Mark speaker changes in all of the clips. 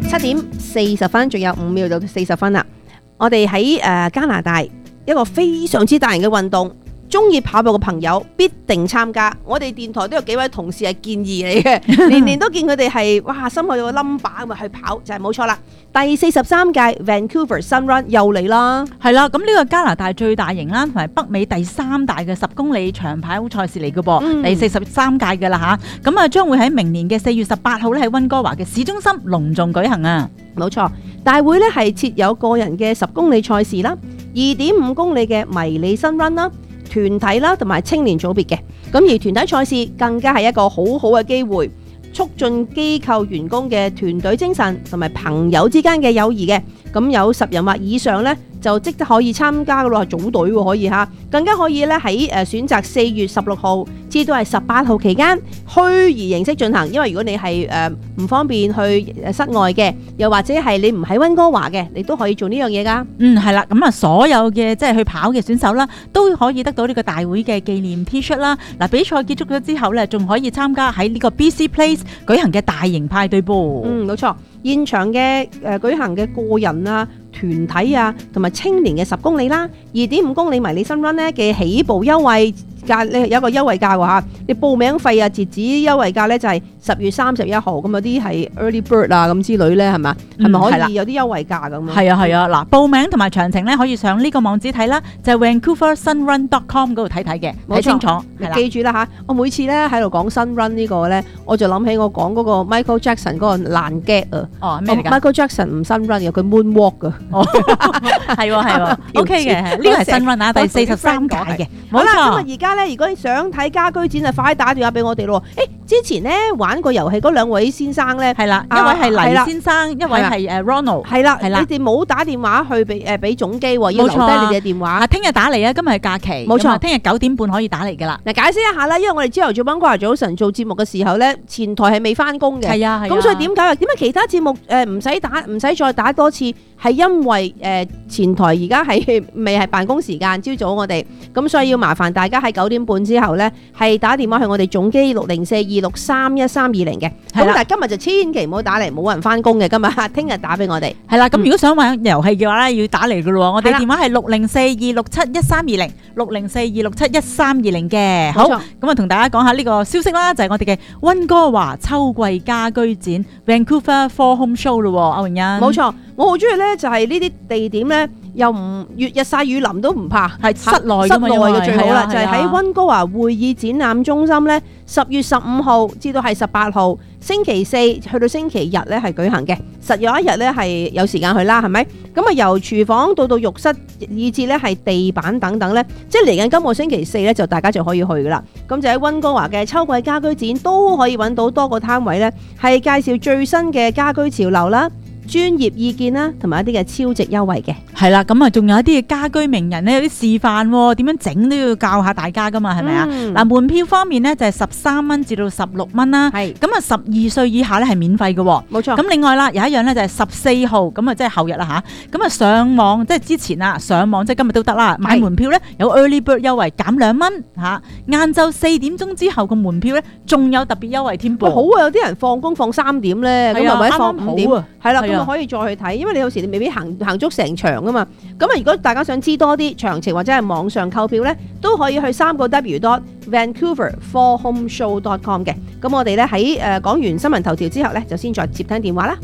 Speaker 1: 7:40，仲有5秒到40分啦。我哋喺加拿大一個非常之大型嘅運動，中意跑步嘅朋友必定參加。我哋電台都有幾位同事係建議你嘅，年年都見佢哋係哇心口有個 number 咁去跑，就係冇錯啦。第43屆 Vancouver Sun Run 又嚟啦，
Speaker 2: 係啦，咁呢個加拿大最大型啦，同埋北美第3大嘅10公里長跑賽事嚟嘅噃，第43屆嘅啦吓，咁啊將會喺明年嘅4月18號咧喺溫哥華嘅市中心隆重舉行啊！
Speaker 1: 冇錯，大會咧係設有個人嘅10公里賽事啦，2.5公里嘅迷你 Sun Run 啦，團體啦同埋青年組別嘅，咁而團體賽事更加係一個好好嘅機會，促進機構員工嘅團隊精神同埋朋友之間嘅友誼嘅，咁有10人或以上呢，就即刻可以參加嘅咯，係組隊喎，可以嚇，更加可以咧喺選擇4月16號至到係18號期間虛擬形式進行，因為如果你係唔方便去室外嘅，又或者係你唔喺溫哥華嘅，你都可以做呢樣嘢噶。
Speaker 2: 係啦，咁啊所有嘅即係去跑嘅選手啦，都可以得到呢個大會嘅紀念 T-shirt 啦。嗱，比賽結束咗之後咧，仲可以參加喺呢個 BC Place 舉行嘅大型派對噃。
Speaker 1: 冇錯，現場嘅舉行嘅個人啊、團體啊同埋青年嘅10公里啦，2.5公里迷你 Sun Run 咧嘅起步優惠價咧有一個優惠價喎嚇，你報名費啊截止優惠價咧就係10月31號，咁有啲係 early bird 啊咁之類咧係嘛？係咪可以有啲優惠價咁啊？
Speaker 2: 係啊，嗱，報名同埋詳情咧可以上呢個網址睇啦，就係 VancouverSunRun.com 嗰度睇嘅，睇清楚。
Speaker 1: 你記住啦嚇，我每次咧喺度講 Sun Run 呢個咧，我就諗起我講嗰個 Michael Jackson 嗰個爛 get 啊。
Speaker 2: 哦，咩嚟㗎
Speaker 1: ？Michael Jackson 唔 Sun Run 嘅，佢 moonwalk 㗎。
Speaker 2: 哦，係，OK 嘅，呢個係 Sun Run 啊，第43屆嘅。
Speaker 1: 好啦，咁啊而家咧，如果你想睇家居展啊，快啲打電話俾我哋咯。之前咧玩過遊戲嗰2位先生咧，
Speaker 2: 係啦，一位係黎先生，一位係Ronald，
Speaker 1: 係啦，你哋冇打電話去俾總機喎，要留低你哋嘅電話。
Speaker 2: 聽日打嚟啊，今日係假期，
Speaker 1: 冇錯，
Speaker 2: 聽日9點半可以打嚟噶啦。
Speaker 1: 嗱，解釋一下啦，因為我哋朝頭早溫哥華早晨做節目嘅時候咧，前台係未翻工嘅，
Speaker 2: 係啊，
Speaker 1: 咁所以點解其他節目唔使再打多次？係因為前台而家係未係辦公時間，朝早我哋咁，所以要麻煩大家喺9點半之後呢，係打電話去我哋總機60426311320嘅。咁但係今日就千祈唔好打嚟，冇人翻工嘅今日，聽日打俾我哋。係
Speaker 2: 啦，咁如果想玩遊戲嘅話呢，要打嚟噶咯。我哋電話係60426711320，60426711320嘅。好，咁啊同大家講下呢個消息啦，就係我哋嘅溫哥華秋季家居展 Vancouver For Home Show 咯，歐榮欣。
Speaker 1: 冇錯。我好中意咧，就係呢啲地點咧，又唔日曬雨淋都唔怕，
Speaker 2: 係室內
Speaker 1: 嘅最好啦，就係喺溫哥華會議展覽中心咧，10月15號至到係18號，星期四去到星期日咧係舉行嘅，實有一日咧係有時間去啦，係咪？咁啊由廚房到浴室，以至咧係地板等等咧，即係嚟緊今個星期四咧就大家就可以去噶啦。咁就喺溫哥華嘅秋季家居展都可以揾到多個攤位咧，係介紹最新嘅家居潮流啦。專業意見啦，同埋一啲嘅超值優惠嘅，
Speaker 2: 係啦，咁啊，仲有一啲嘅家居名人咧，有啲示範點樣整都要教下大家噶嘛，係咪啊？嗱，門票方面咧就係13蚊至到16蚊啦，係咁啊，12歲以下咧係免費嘅，冇錯。咁另外啦，有一樣咧就係14號，咁啊即係後日啦吓，咁啊上網即係之前啊上網即係今日都得啦，買門票咧有 early bird 優惠減2蚊吓，晏晝4點鐘之後個門票咧仲有特別優惠添噃。
Speaker 1: 好啊，有啲人放工放3點咧，咁或者放5點，係啦。可以再去睇，因為你有時你未必行足成場噶嘛。咁啊，如果大家想知多啲詳情或者係網上購票咧，都可以去3w.vancouverforhomeshow.com 嘅。咁我哋咧喺講完新聞頭條之後咧，就先再接聽電話啦。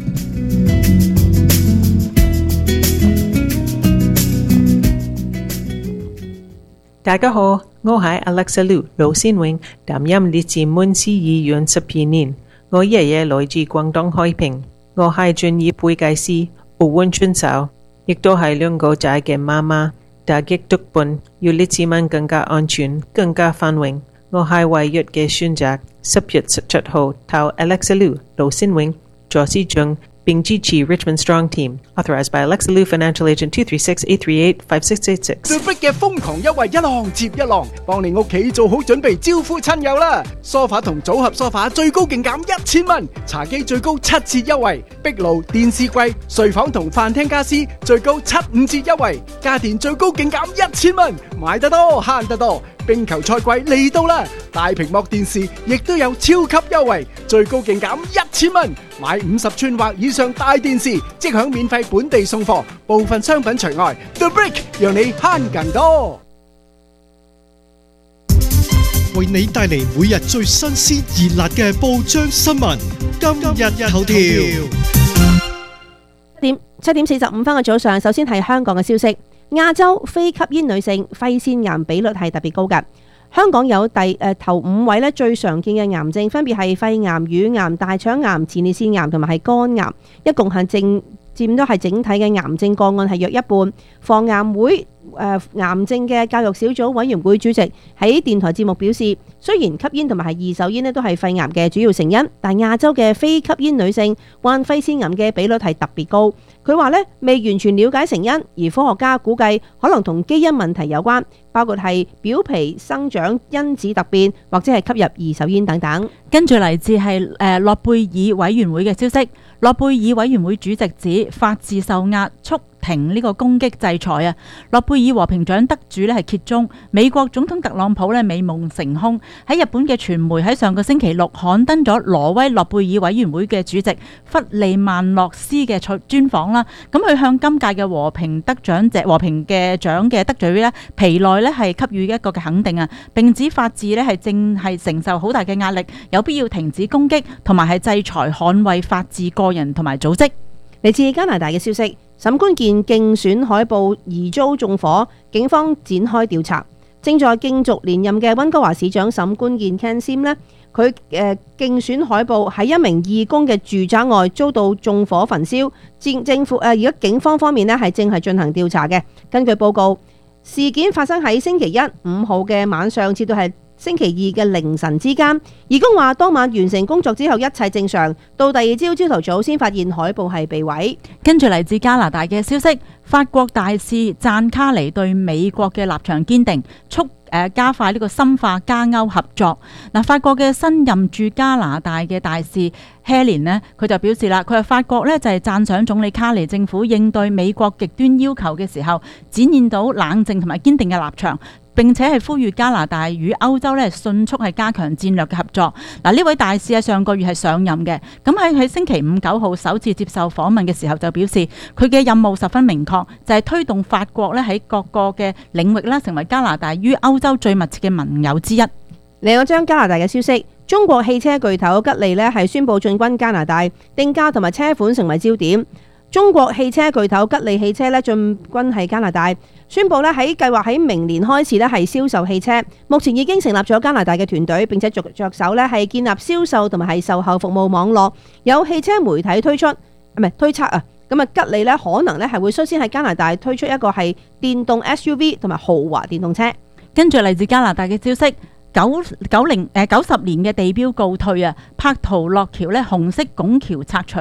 Speaker 3: 大家好，我係 Alexa Liu 盧先永，擔任列治文市議員12年。我爺爺來自廣東海平。我係專業會計師，奧運選手，亦都係2個仔嘅媽媽。打擊毒品要列治文更加安全、更加繁榮。我係唯一嘅選擇。10月17號投 Alexa Liu 盧先永做市長，並支持 Richmond Strong Team。Authorized by Alexa Liu Financial Agent 236-838-5686。
Speaker 4: 最逼嘅瘋狂優惠一浪接一浪，幫你屋企做好準備招呼親友啦！梳化同組合梳化最高勁減1000蚊，茶几最高7折優惠，壁爐、電視櫃、睡房同飯廳家私最高75折優惠，家電最高勁減1000蚊，買得多慳得多。 冰球賽季嚟到啦，大屏幕電視亦都有超級優惠，最高勁減1000蚊，買50寸或以上大電視即享免費本地送貨，部分商品除外。The Brick 讓你慳更多，
Speaker 5: 為你帶嚟每日最新鮮熱辣嘅報章新聞。今日頭條
Speaker 1: 7點45分嘅早上，首先係香港嘅消息。亞洲非吸煙女性肺腺癌比率係特別高㗎。香港有頭5位咧最常見嘅癌症，分別係肺癌、乳癌、大腸癌、前列腺癌同埋係肝癌，一共係佔咗係整體嘅癌症個案係約一半。防癌會癌症嘅教育小組委員會主席喺電台節目表示，雖然吸煙同埋係二手煙咧都係肺癌嘅主要成因，但亞洲嘅非吸煙女性患肺腺癌嘅比率係特別高。佢話咧未完全了解成因，而科學家估計可能同基因問題有關，包括係表皮生長因子突變或者係吸入二手煙等等。
Speaker 2: 跟住嚟自係諾貝爾委員會嘅消息，諾貝爾委員會主席指法治受壓，促停呢個攻擊制裁啊！諾貝爾和平獎得主咧係揭盅，美國總統特朗普咧美夢成空。喺日本嘅傳媒喺上個星期六刊登咗挪威諾貝爾委員會嘅主席弗利曼諾斯嘅專訪啦。咁佢向今屆嘅和平嘅獎嘅得主咧皮內咧係給予一個嘅肯定啊！並指法治咧係正係承受好大嘅壓力，有必要停止攻擊同埋係制裁捍衛法治個人同埋組織。
Speaker 1: 嚟自加拿大嘅消息，沈冠健競選海報疑遭縱火，警方展開調查。正在競逐連任嘅溫哥華市長沈冠健 Ken Sim 呢，佢競選海報喺一名義工嘅住宅外遭到縱火焚燒。政府而家警方方面呢係正係進行調查嘅。根據報告，事件發生喺星期一5號嘅晚上，至到係星期2嘅凌晨之間。義工話當晚完成工作之後一切正常，到第二朝朝頭早先發現海報係被毀。
Speaker 2: 跟住嚟自加拿大嘅消息，法國大使讚卡尼對美國嘅立場堅定，促加快呢個深化加歐合作。嗱，法國嘅新任駐加拿大嘅大使 Helen 呢，佢就表示啦，佢話法國呢就係讚賞總理卡尼政府應對美國極端要求嘅時候，展現到冷靜同埋堅定嘅立場。並且係呼籲加拿大與歐洲咧迅速係加強戰略嘅合作。嗱，呢位大使喺上個月係上任嘅，咁喺星期5、9號首次接受訪問嘅時候就表示，佢嘅任務十分明確，就係推動法國咧喺各個嘅領域啦，成為加拿大與歐洲最密切嘅盟友之一。
Speaker 1: 另一張加拿大嘅消息，中國汽車巨頭吉利咧係宣布進軍加拿大，定價同埋車款成為焦點。中國汽車巨頭吉利汽車咧進軍係加拿大，宣布咧喺計劃喺明年開始咧係銷售汽車。目前已經成立咗加拿大嘅團隊，並且着手咧係建立銷售同埋係售後服務網絡。有汽車媒體推測啊，咁啊吉利咧可能咧係會率先喺加拿大推出一個係電動 SUV 同埋豪華電動車。
Speaker 2: 跟住嚟自加拿大嘅消息。90年嘅地標告退啊！柏圖洛橋咧紅色拱橋拆除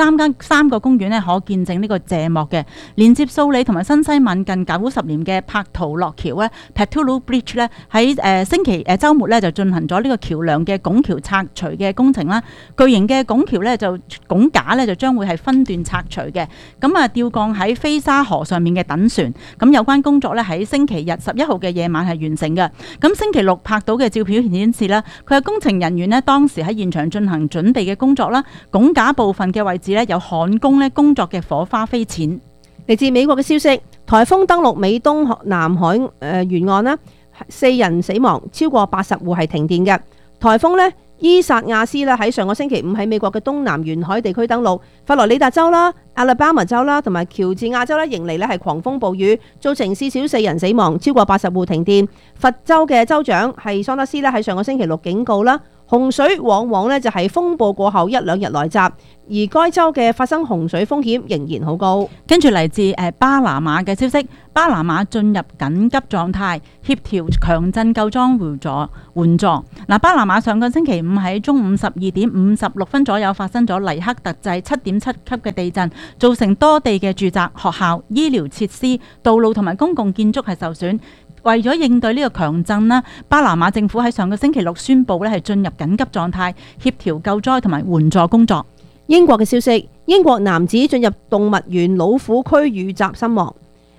Speaker 2: ，3個公園咧可見證呢個謝幕嘅連接素里同埋新西敏近90年嘅柏圖洛橋咧 Patulu Bridge 咧喺週末咧就進行咗呢個橋梁嘅拱橋拆除嘅工程啦。巨型嘅拱橋咧拱架咧就將會係分段拆除嘅。咁啊吊降喺飛沙河上面嘅躉船，咁有關工作咧喺星期日11號嘅夜晚係完成嘅。咁星期六拍到嘅照片顯示啦，佢係工程人員咧當時喺現場進行準備嘅工作啦。拱架部分嘅位置咧有焊工咧工作嘅火花飛濺。
Speaker 1: 嚟自美國嘅消息，颱風登陸美東南海沿岸啦，4人死亡，超過80戶係停電嘅。颱風呢伊薩亞斯咧喺上個星期5喺美國嘅東南沿海地區登陸，佛羅里達州啦、阿拉巴馬州啦同埋喬治亞州咧迎嚟咧係狂風暴雨，造成至少4人死亡，超過80戶停電。佛州嘅州長係桑德斯咧喺上個星期6警告啦，洪水往往咧就係風暴過後1-2日來襲，而該州嘅發生洪水風險仍然好高。
Speaker 2: 跟住嚟自巴拿馬嘅消息，巴拿馬進入緊急狀態，協調強震救災援助。嗱，巴拿馬上個星期5喺中午12點56分左右發生咗黎克特制7.7級嘅地震，造成多地嘅住宅、學校、醫療設施、道路同埋公共建築係受損。為咗應對呢個強震啦，巴拿馬政府喺上個星期6宣布咧係進入緊急狀態，協調救災同埋援助工作。
Speaker 1: 英國嘅消息，英國男子進入動物園老虎區遇襲身亡。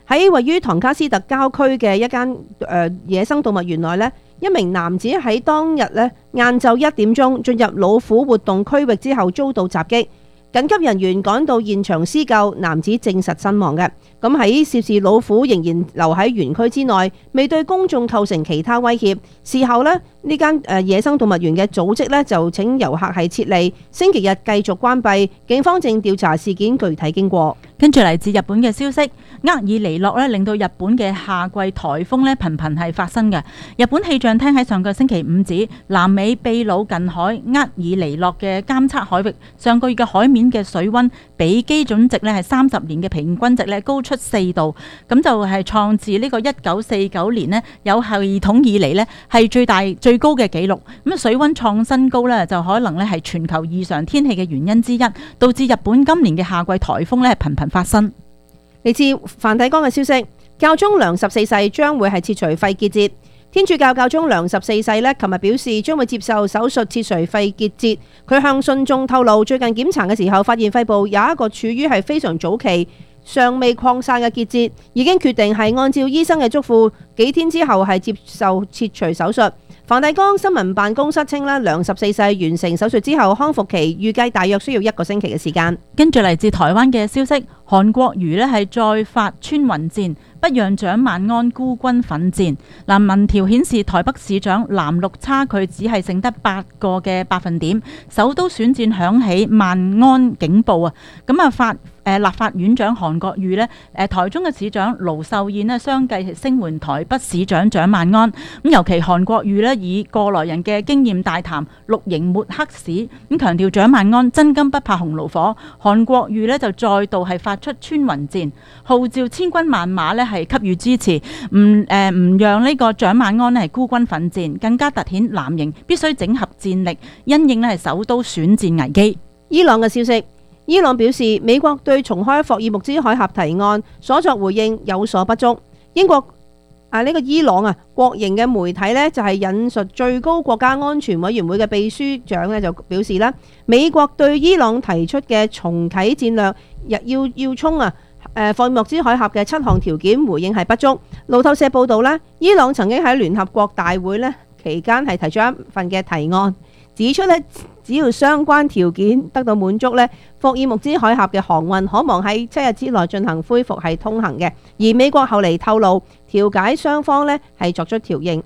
Speaker 1: 喺位於唐卡斯特郊區嘅一間野生動物園內呢，一名男子喺當日呢晏晝1點鐘進入老虎活動區域之後遭到襲擊，緊急人員趕到現場施救，男子證實身亡嘅。咁喺涉事老虎仍然留喺園區之內，未對公眾構成其他威脅。事後呢間野生動物園嘅組織呢就請遊客係撤離，星期日繼續關閉。警方正調查事件具體經過。
Speaker 2: 跟住嚟自日本嘅消息，厄爾尼諾咧令到日本嘅夏季颱風咧頻頻係發生嘅。日本氣象廳喺上個星期五指，南美秘魯近海厄爾尼諾嘅監測海域上個月嘅海面嘅水溫比基準值咧係30年嘅平均值咧高出4度，咁就係創自呢個1949年呢有系統以嚟呢係最高嘅紀錄。咁水溫創新高呢，就可能咧係全球異常天氣嘅原因之一，導致日本今年嘅夏季颱風咧係頻頻發生。
Speaker 1: 嚟自梵蒂岡嘅消息，教宗良14世將會係切除肺結節。天主教教宗良14世呢，琴日表示將會接受手術切除肺結節。佢向信眾透露，最近檢查嘅時候發現肺部有一個處於係非常早期、尚未擴散嘅結節，已經決定係按照醫生嘅囑咐，幾天之後係接受切除手術。梵蒂岡新聞辦公室稱咧，良14世完成手術之後康復期預計大約需要1個星期嘅時間。
Speaker 2: 跟住嚟自台灣嘅消息，韓國瑜咧係再發穿雲箭，不讓蔣萬安孤軍奮戰。嗱，民調顯示台北市長藍綠差距只係剩得8個嘅百分點，首都選戰響起萬安警報啊！咁啊立法院長韓國瑜呢，台中嘅市長盧秀燕呢，相繼聲援台北市長蔣萬安。咁尤其韓國瑜呢，以過來人嘅經驗大談綠營抹黑史，咁強調蔣萬安真金不怕紅爐火。韓國瑜呢，就再度係發出穿雲箭，號召千軍萬馬呢係給予支持，唔讓呢個蔣萬安呢係孤軍奮戰，更加凸顯藍營必須整合戰力，因應呢係首都選戰危機。
Speaker 1: 伊朗嘅消息。伊朗表示，美國對重開霍爾木茲海峽提案所作回應有所不足。英國呢個伊朗國營嘅媒體呢，就係引述最高國家安全委員會嘅秘書長呢，就表示啦，美國對伊朗提出嘅重啟戰略要衝霍爾木茲海峽嘅7項條件回應係不足。路透社報道啦，伊朗曾經喺聯合國大會呢期間係提出一份嘅提案，指出呢，只要相關條件得到滿足呢，霍爾木茲海峽嘅航運可望喺7日之內進行恢復係通行嘅。而美國後嚟透露，調解雙方呢係作出調應。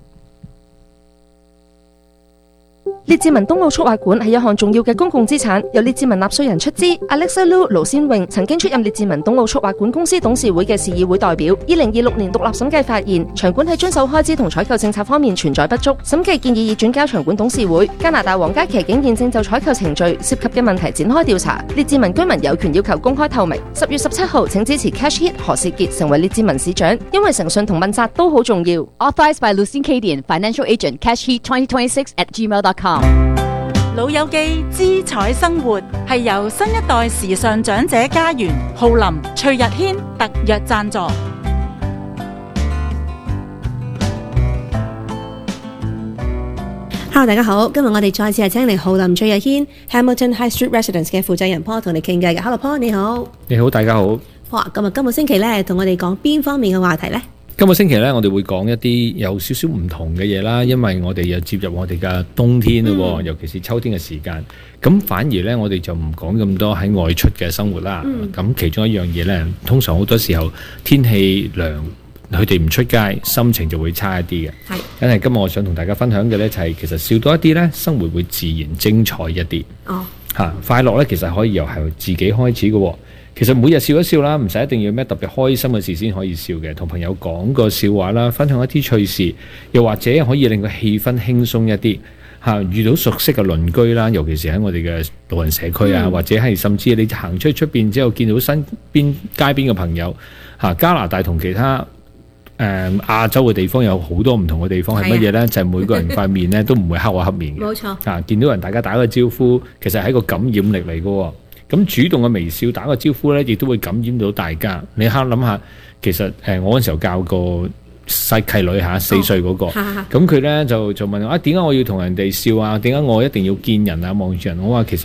Speaker 6: 列治文東澳速滑館係一項重要嘅公共資產，由列治文納稅人出資。Alexa Liu 盧先穎曾經出任列治文東澳速滑館公司董事會嘅市議會代表。2026年獨立審計發現，場館喺遵守開支同採購政策方面存在不足。審計建議已轉交場館董事會。加拿大皇家騎警現正就採購程序涉及嘅問題展開調查。列治文居民有權要求公開透明。10月17號，請支持 Cash Hit 何士傑成為列治文市長，因為誠信同問責都好重要。
Speaker 7: Authorized by Lucien Cadian, Financial Agent, Cash Heat 2026@gmail.com。
Speaker 2: 老友記姿彩生活係由新一代時尚長者家園浩林徐日軒特約贊助。
Speaker 1: Hello， 大家好，今日我哋再次係請嚟浩林徐日軒 Hamilton High Street Residence 嘅負責人 Paul 同你傾偈嘅。Hello Paul， 你好。
Speaker 8: 你好，大家好。
Speaker 1: 哇，今個星期咧，同我哋講邊方面嘅話題呢？
Speaker 8: 今個星期咧，我哋會講一啲有少少唔同嘅嘢啦，因為我哋又接入我哋嘅冬天咯，尤其是秋天嘅時間。咁反而咧，我哋就唔講咁多喺外出嘅生活啦。咁其中一樣嘢咧，通常好多時候天氣涼，佢哋唔出街，心情就會差一啲嘅。係。因為今日我想同大家分享嘅咧，就係其實笑多一啲咧，生活會自然精彩一啲。哦。嚇，快樂咧，其實可以由自己開始嘅。其實每日笑一笑啦，唔使一定要咩特別開心嘅事先可以笑嘅，同朋友講個笑話啦，分享一啲趣事，又或者可以令個氣氛輕鬆一啲嚇。遇到熟悉嘅鄰居啦，尤其是喺我哋嘅老人社區啊，或者係甚至你行出邊之後見到身邊街邊嘅朋友嚇。加拿大同其他亞洲嘅地方有好多唔同嘅地方係乜嘢呢？就係每個人塊面呢都唔會黑口黑面嘅。冇錯啊！見到人大家打個招呼，其實係一個感染力嚟嘅喎。咁主動嘅微笑打個招呼咧，亦都會感染到大家。你諗下，其實我嗰陣時候教個細契女嚇4歲嗰個，咁佢咧就問我點解我要同人哋笑啊？點解我一定要見人啊？望住人？我話其實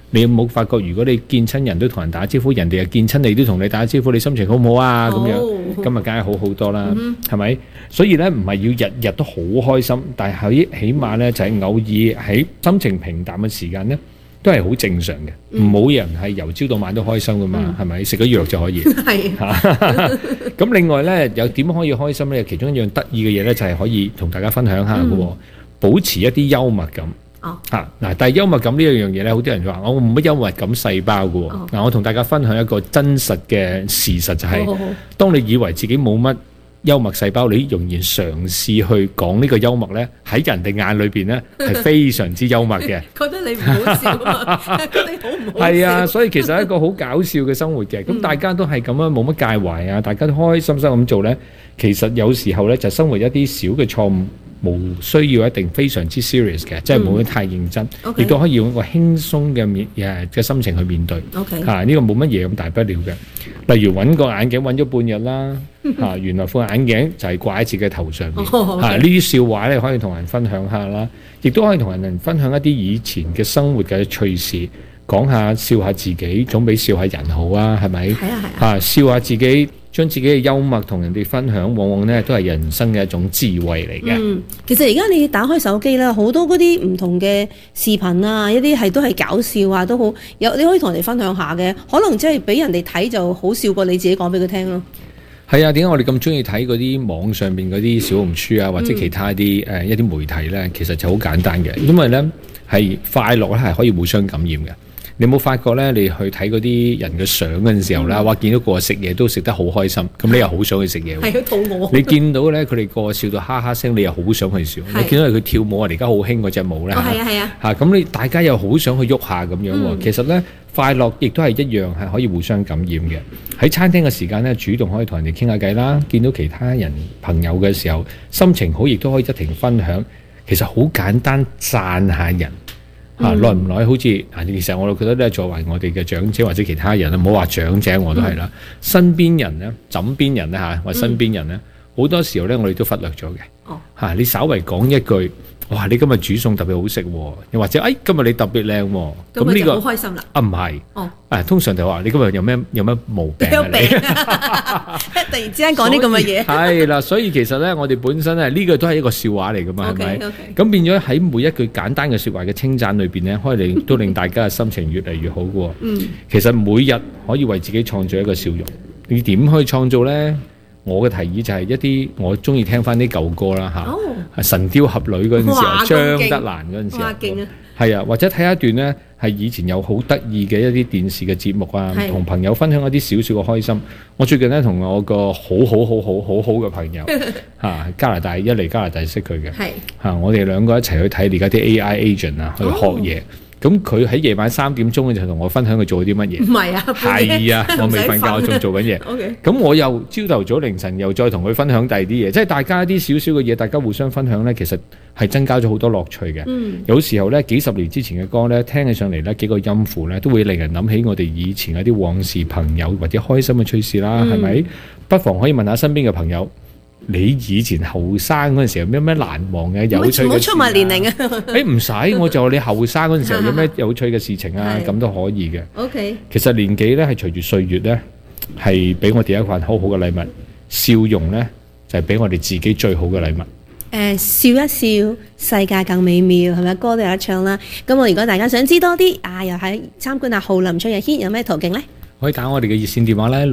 Speaker 8: 你有冇發覺，如果你見親人都同人打招呼，人哋又見親你都同你打招呼，你心情好唔好啊？咁樣咁啊，梗係好好多啦，係咪？所以咧，唔係要日日都好開心，但係起碼咧就係偶爾喺心情平淡嘅時間咧，都係好正常嘅。冇人係由朝到晚都開心噶嘛，係咪？食咗藥就可以。係。咁另外咧，有點可以開心咧？其中一樣得意嘅嘢咧，就係可以同大家分享下嘅喎，保持一啲幽默感。嗱，但係幽默感呢一樣嘢咧，好多人就話我冇乜幽默感細胞嘅喎。嗱，我同大家分享一個真實嘅事實，就係當你以為自己冇乜幽默細胞，你仍然嘗試去講呢個幽默咧，喺人哋眼裏邊咧係非常之幽默嘅。
Speaker 1: 覺得你唔好笑啊，覺得你好唔好笑。係
Speaker 8: 啊，所以其實係一個好搞笑嘅生活嘅。咁大家都係咁樣，冇乜介懷啊，大家都開開心心咁做咧。其實有時候咧就生活一啲小嘅錯誤，冇需要一定非常之 serious 嘅，即係冇得太認真，亦都可以用一個輕鬆嘅心情去面對。呢個冇乜嘢咁大不了嘅。例如揾個眼鏡揾咗半日啦，原來副眼鏡就係掛喺自己嘅頭上面。呢啲笑話咧可以同人分享下啦，亦都可以同人分享一啲以前嘅生活嘅趣事，講下笑下自己，總比笑下人好啊，係咪？笑下自己。將自己嘅幽默同人哋分享，往往咧都係人生嘅一種智慧嚟嘅。
Speaker 1: 其實而家你打開手機啦，好多嗰啲唔同嘅視頻啊，一啲係都係搞笑啊，都好有你可以同人哋分享下嘅。可能即係俾人哋睇就好笑過你自己講俾佢聽咯。係
Speaker 8: 啊，點解我哋咁中意睇嗰啲網上邊嗰啲小紅書啊，或者其他啲一啲媒體咧？其實就好簡單嘅，因為咧係快樂咧係可以互相感染嘅。你有冇發覺咧？你去睇嗰啲人嘅相嗰陣時候啦，哇！見到個個食嘢都食得好開心，咁你又好想去食嘢。係佢肚餓。你見到咧佢哋個個笑到哈哈聲，你又好想去笑。你見到佢跳舞啊，而家好興嗰隻舞咧。咁你大家又好想去喐下咁樣喎。其實咧快樂亦都係一樣係可以互相感染嘅。喺餐廳嘅時間咧，主動可以同人哋傾下偈啦。見到其他人朋友嘅時候，心情好亦都可以一同分享。其實好簡單，讚下人。耐唔耐好似其實我覺得咧，作為我哋嘅長者或者其他人唔好話長者我都係啦，身邊人咧、枕邊人咧或身邊人咧，好多時候咧我哋都忽略咗嘅。你稍微講一句，哇！你今日煮餸特別好食喎，又或者今日你特別靚喎，咁呢個好開心啦。唔係，通常就話你今日有咩毛病啊？你突然之間講啲咁嘅嘢，係啦。所以其實咧，我哋本身咧呢個都係一個笑話嚟噶嘛，係咪？咁變咗喺每一句簡單嘅説話嘅稱讚裏邊咧，可以都令大家嘅心情越嚟越好嘅。其實每日可以為自己創造一個笑容，你點可以創造咧？我嘅提議就係一啲我中意聽翻啲舊歌啦神雕俠侶嗰陣時候，張德蘭嗰陣時候，係啊，或者睇一段呢，係以前有好得意嘅一啲電視嘅節目啊，同朋友分享一啲少少嘅開心。我最近呢，同我個好嘅朋友加拿大一嚟加拿大識佢嘅，我哋兩個一齊去睇而家啲 AI agent 啊，去學嘢。咁佢喺夜晚3點鐘就同我分享佢做啲乜嘢。唔係啊，係啊，我未瞓覺，我仲做緊嘢。咁我又朝頭早凌晨又再同佢分享第二啲嘢，即係大家啲少少嘅嘢，大家互相分享呢，其實係增加咗好多樂趣嘅。有時候呢，幾十年之前嘅歌呢，聽起上嚟呢，幾個音符呢，都會令人諗起我哋以前嗰啲往事、朋友或者開心嘅趣事啦，係咪？不妨可以問下身邊嘅朋友。你以前後生嗰陣時候有咩難忘嘅有趣嘅事？唔好出埋年齡啊！唔使，我就話你後生嗰陣時候有咩有趣嘅事情啊，咁都可以嘅。OK。其實年紀咧係隨住歲月咧，係俾我哋一份好好嘅禮物，笑容咧就係俾我哋自己最好嘅禮物。笑一笑，世界更美妙，係咪？歌都有得唱啦。咁如果大家想知多啲又喺參觀下浩林翠日軒有咩途徑咧？可以打我哋嘅熱線電話咧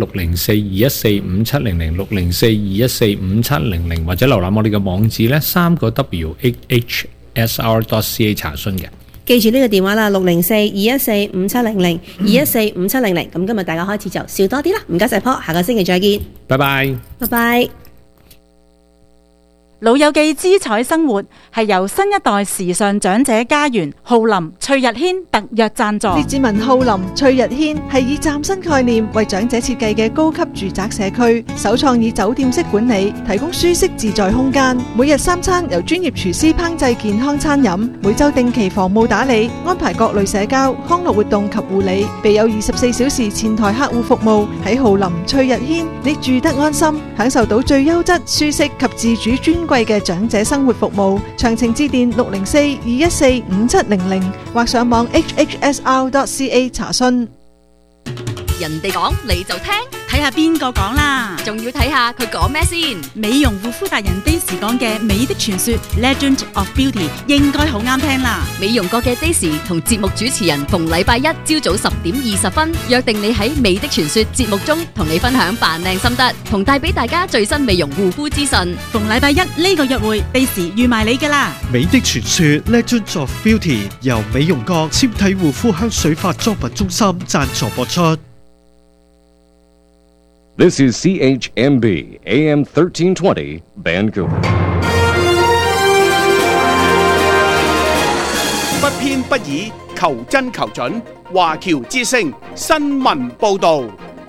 Speaker 8: 604-214-5700 604-214-5700，或者瀏覽我哋嘅網址咧3個W HSR.ca 查詢嘅。記住呢個電話啦，604-214-5700 214-5700。咁今日大家開始就笑多啲啦，唔該晒Paul，下個星期再見，拜拜，拜拜。老友記姿彩生活係由新一代時尚長者家園浩林翠日軒特約贊助。列治文浩林翠日軒係以嶄新概念為長者設計嘅高級住宅社區，首創以酒店式管理，提供舒適自在空間。每日3餐由專業廚師烹製健康餐飲，每週定期房務打理，安排各類社交康樂活動及護理，備有24小時前台客戶服務。喺浩林翠日軒，你住得安心，享受到最優質、舒適及自主專
Speaker 9: 貴嘅長者生活服務。詳情致電604-214-5700或上網 hhsr.ca 查詢。
Speaker 7: 人哋講你就聽，
Speaker 10: 睇下邊個講啦，
Speaker 7: 仲要睇下佢講咩先。
Speaker 10: 美容護膚達人 Daisy 講嘅美的傳說 Legend of Beauty 應該好啱聽啦。
Speaker 7: 美容國嘅 Daisy 同節目主持人逢禮拜一朝早10:20約定你喺美的傳說節目中同你分享扮靚心得，同帶俾大家最新美容護膚資訊。
Speaker 10: 逢禮拜一呢個約會 Daisy 預埋你噶啦。
Speaker 5: 美的傳說 Legend of Beauty 由美容國纖體護膚香水化妝品中心贊助播出。
Speaker 11: This is CHMB AM 1320 Vancouver。
Speaker 12: 不偏不倚，求真求準。華僑之聲新聞報導。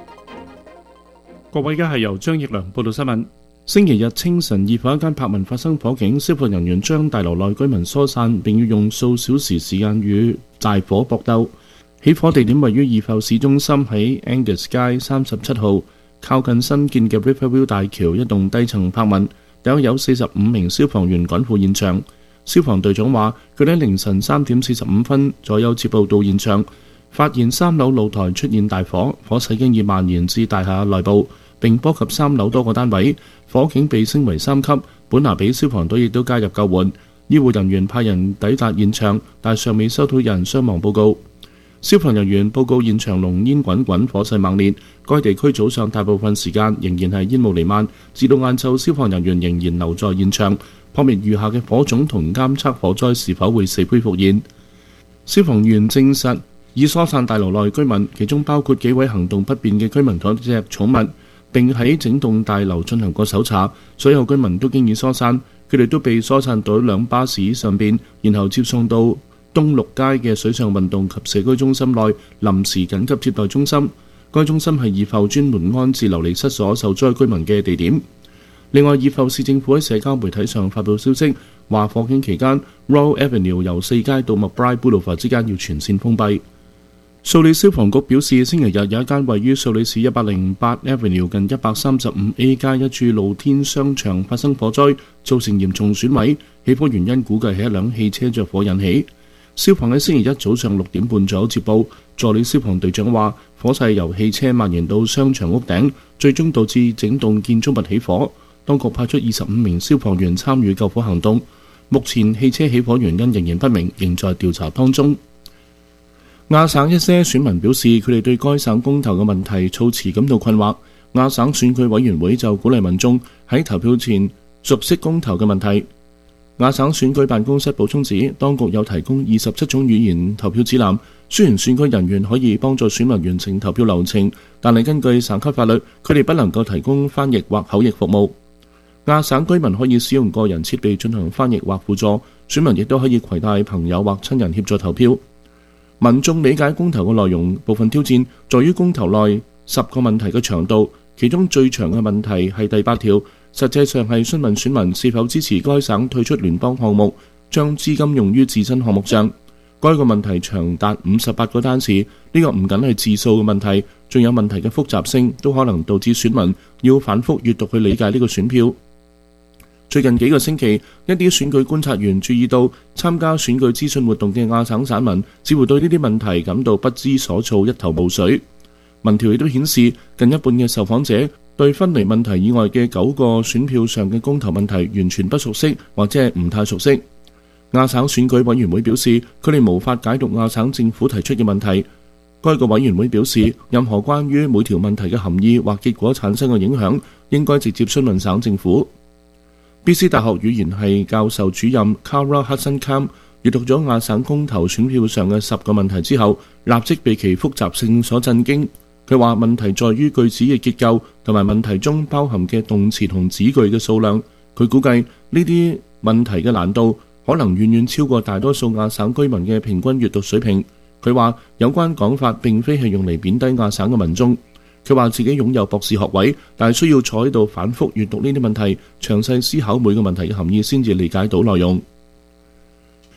Speaker 13: 各位，而家係由張奕良報道新聞。星期日清晨，二房一間柏文發生火警，消防人員將大樓內居民疏散，並要用數小時時間與大火搏鬥。起火地點位於二埠市中心，喺 Angus 街37號。靠近新建嘅 Riverview 大橋一棟低層柏文，大約有45名消防員趕赴現場。消防隊長話，佢哋喺凌晨3點45分左右接報到現場，發現3樓露台出現大火，火勢經已蔓延至大廈內部，並波及3樓多個單位，火警被升為3級。本拿比消防隊亦都加入救援，醫護人員派人抵達現場，但尚未收到有人傷亡報告。消防人員報告現場濃煙滾滾，火勢猛烈。該地區早上大部分時間仍然係煙霧彌漫，至到晏晝，消防人員仍然留在現場，撲滅餘下嘅火種同監測火災是否會死灰復燃。消防員證實已疏散大樓內居民，其中包括幾位行動不便嘅居民同一隻寵物，並喺整棟大樓進行過搜查。所有居民都經已疏散，佢哋都被疏散到2巴士上邊，然後接送到東六街嘅水上運動及社區中心內臨時緊急接待中心。該中心係二埠專門安置流離失所受災居民嘅地點。另外，二埠市政府喺社交媒體上發布消息，話火警期間 Royal Avenue 由4街到 McBride Boulevard 之間要全線封閉。素里消防局表示，星期日有一間位於素里市108 Avenue 近 135A 街一處露天商場發生火災，造成嚴重損毀。起火原因估計係一輛汽車着火引起。消防喺星期一早上6點半左右接報，助理消防隊長話，火勢由汽車蔓延到商場屋頂，最終導致整棟建築物起火。當局派出25名消防員參與救火行動。目前汽車起火原因仍然不明，仍在調查當中。亞省一些選民表示，佢哋對該省公投嘅問題措辭感到困惑。亞省選舉委員會就鼓勵民眾喺投票前熟悉公投嘅問題。亞省選舉辦公室補充指，當局有提供27種語言投票指南。雖然選舉人員可以幫助選民完成投票流程，但係根據省級法律，佢哋不能夠提供翻譯或口譯服務。亞省居民可以使用個人設備進行翻譯或輔助，選民亦都可以攜帶朋友或親人協助投票。民眾理解公投嘅內容，部分挑戰在於公投內10個問題嘅長度，其中最長嘅問題係第8條。實際上係詢問選民是否支持該省退出聯邦項目，將資金用於自身項目上。該個問題長達58個單詞，呢個唔僅係字數嘅問題，仲有問題嘅複雜性，都可能導致選民要反覆閱讀去理解呢個選票。最近幾個星期，一啲選舉觀察員注意到，參加選舉資訊活動嘅亞省省民似乎對呢啲問題感到不知所措，一頭霧水。民調亦都顯示，近一半嘅受訪者對分離問題以外嘅9個選票上嘅公投問題完全不熟悉，或者係唔太熟悉。亞省選舉委員會表示，佢哋無法解讀亞省政府提出嘅問題。該個委員會表示，任何關於每條問題嘅含義或結果產生嘅影響，應該直接詢問省政府。BC 大學語言系教授主任 Kara Hudson-Cam 閱讀咗亞省公投選票上嘅10個問題之後，立即被其複雜性所震驚。佢話問題在於句子嘅結構同埋問題中包含嘅動詞同子句嘅數量。佢估計呢啲問題嘅難度可能遠遠超過大多數亞省居民嘅平均閱讀水平。佢話有關講法並非係用嚟貶低亞省嘅民眾。佢話自己擁有博士學位，但係需要坐喺度反覆閱讀呢啲問題，詳細思考每個問題嘅含義先至理解到內容。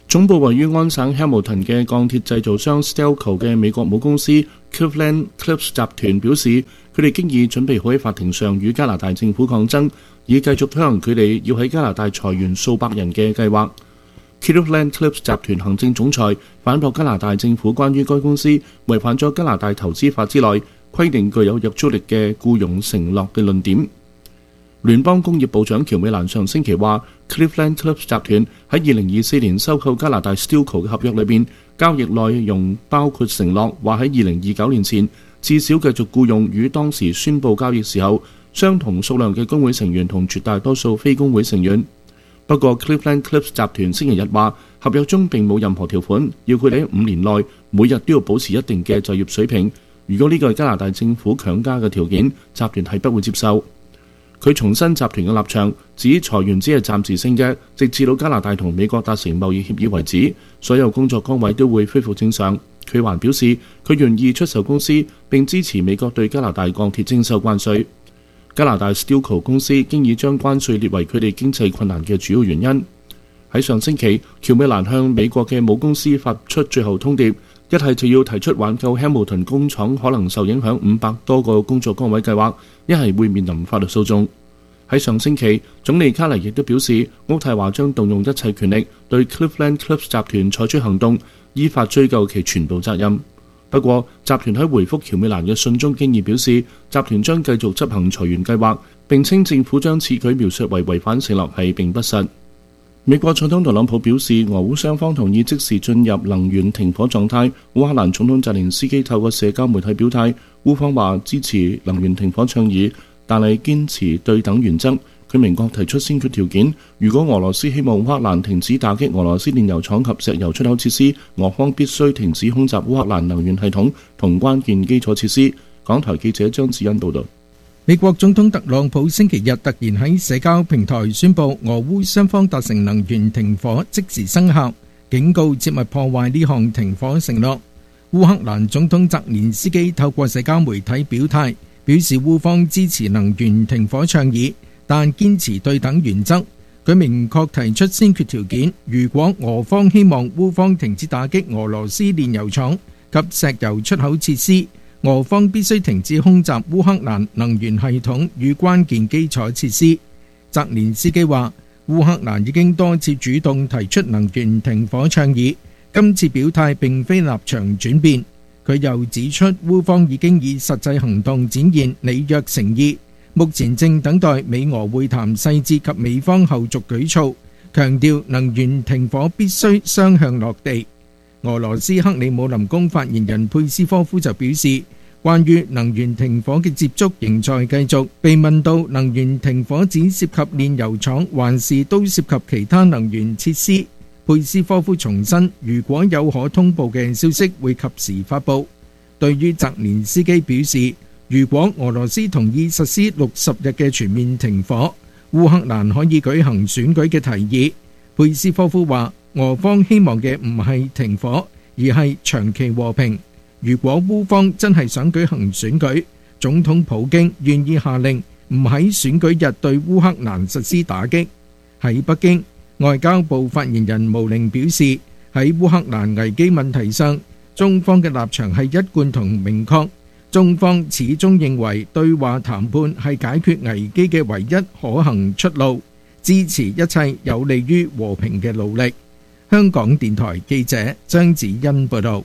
Speaker 13: 總部位於安省 Hamilton 嘅鋼鐵製造商 Stelco 嘅美國母公司 Cleveland-Cliffs 集團表示，佢哋經已準備好喺法庭上與加拿大政府抗爭，以繼續推行佢哋要喺加拿大裁員數百人嘅計劃。Cleveland-Cliffs 集團行政總裁反駁加拿大政府關於該公司違反咗加拿大投資法之內規定具有約束力嘅僱傭承諾嘅論點。聯邦工業部長喬美蘭上星期話 ，Cleveland-Cliffs 集團喺2024年收購加拿大 Stelco 嘅合約裏邊，交易內容包括承諾話喺2029年前至少繼續僱用與當時宣布交易時候相同數量嘅工會成員同絕大多數非工會成員。不過 Cleveland-Cliffs 集團星期日話，合約中並冇任何條款要佢哋喺5年內每日都要保持一定嘅就業水平。如果呢個係加拿大政府強加嘅條件，集團係不會接受。佢重申集團嘅立場，指裁員只係暫時性嘅，直至到加拿大同美國達成貿易協議為止，所有工作崗位都會恢復正常。佢還表示，佢願意出售公司並支持美國對加拿大鋼鐵徵收關稅。加拿大 Stelco 公司經已將關稅列為佢哋經濟困難嘅主要原因。喺上星期，喬美蘭向美國嘅母公司發出最後通牒，一係就要提出挽救 Hamilton 工廠可能受影響500多個工作崗位計劃，一係會面臨法律訴訟。喺上星期，總理卡尼亦都表示，渥太華將動用一切權力對 Cleveland-Cliffs 集團採取行動，依法追究其全部責任。不過，集團喺回覆喬美蘭嘅信中經已表示，集團將繼續執行裁員計劃，並稱政府將此舉描述為違反承諾係並不實。美國總統特朗普表示，俄烏雙方同意即時進入能源停火狀態。烏克蘭總統澤連斯基透過社交媒體表態，烏方話支持能源停火倡議，但係堅持對等原則。佢明確提出先決條件，如果俄羅斯希望烏克蘭停止打擊俄羅斯煉油廠及石油出口設施，俄方必須停止空襲烏克蘭能源系統同關鍵基礎設施。港台記者張子欣報道。
Speaker 14: 美國總統特朗普星期日突然喺社交平台宣布俄烏雙方達成能源停火即時生效，警告切勿破壞呢項停火承諾。烏克蘭總統澤連斯基透過社交媒體表態，表示烏方支持能源停火倡議，但堅持對等原則。佢明確提出先決條件，如果俄方希望烏方停止打擊俄羅斯煉油廠及石油出口設施，俄方必須停止空襲烏克蘭能源系統與關鍵基礎設施。澤連斯基話，烏克蘭已經多次主動提出能源停火倡議，今次表態並非立場轉變。佢又指出，烏方已經以實際行動展現履約誠意，目前正等待美俄會談細節及美方後續舉措，強調能源停火必須雙向落地。俄羅斯克里姆林宮發言人佩斯科夫就表示，關於能源停火嘅接觸仍在繼續。被問到能源停火只涉及煉油廠還是都涉及其他能源設施，佩斯科夫重申，如果有可通報嘅消息會及時發布。對於澤連斯基表示，如果俄羅斯同意實施60日嘅全面停火，烏克蘭可以舉行選舉嘅提議，佩斯科夫話，俄方希望嘅唔係停火，而係長期和平。如果烏方真係想舉行選舉，總統普京願意下令唔喺選舉日對烏克蘭實施打擊。喺北京，外交部發言人毛寧表示，喺烏克蘭危機問題上，中方嘅立場係一貫同明確。中方始終認為對話談判係解決危機嘅唯一可行出路，支持一切有利於和平嘅努力。香港電台記者張子欣報道。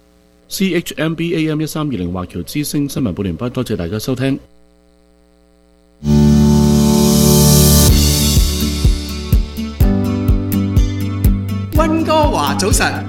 Speaker 13: CHMB AM 1320華僑之聲新聞報完畢，多謝大家收聽。
Speaker 4: 溫哥華早晨。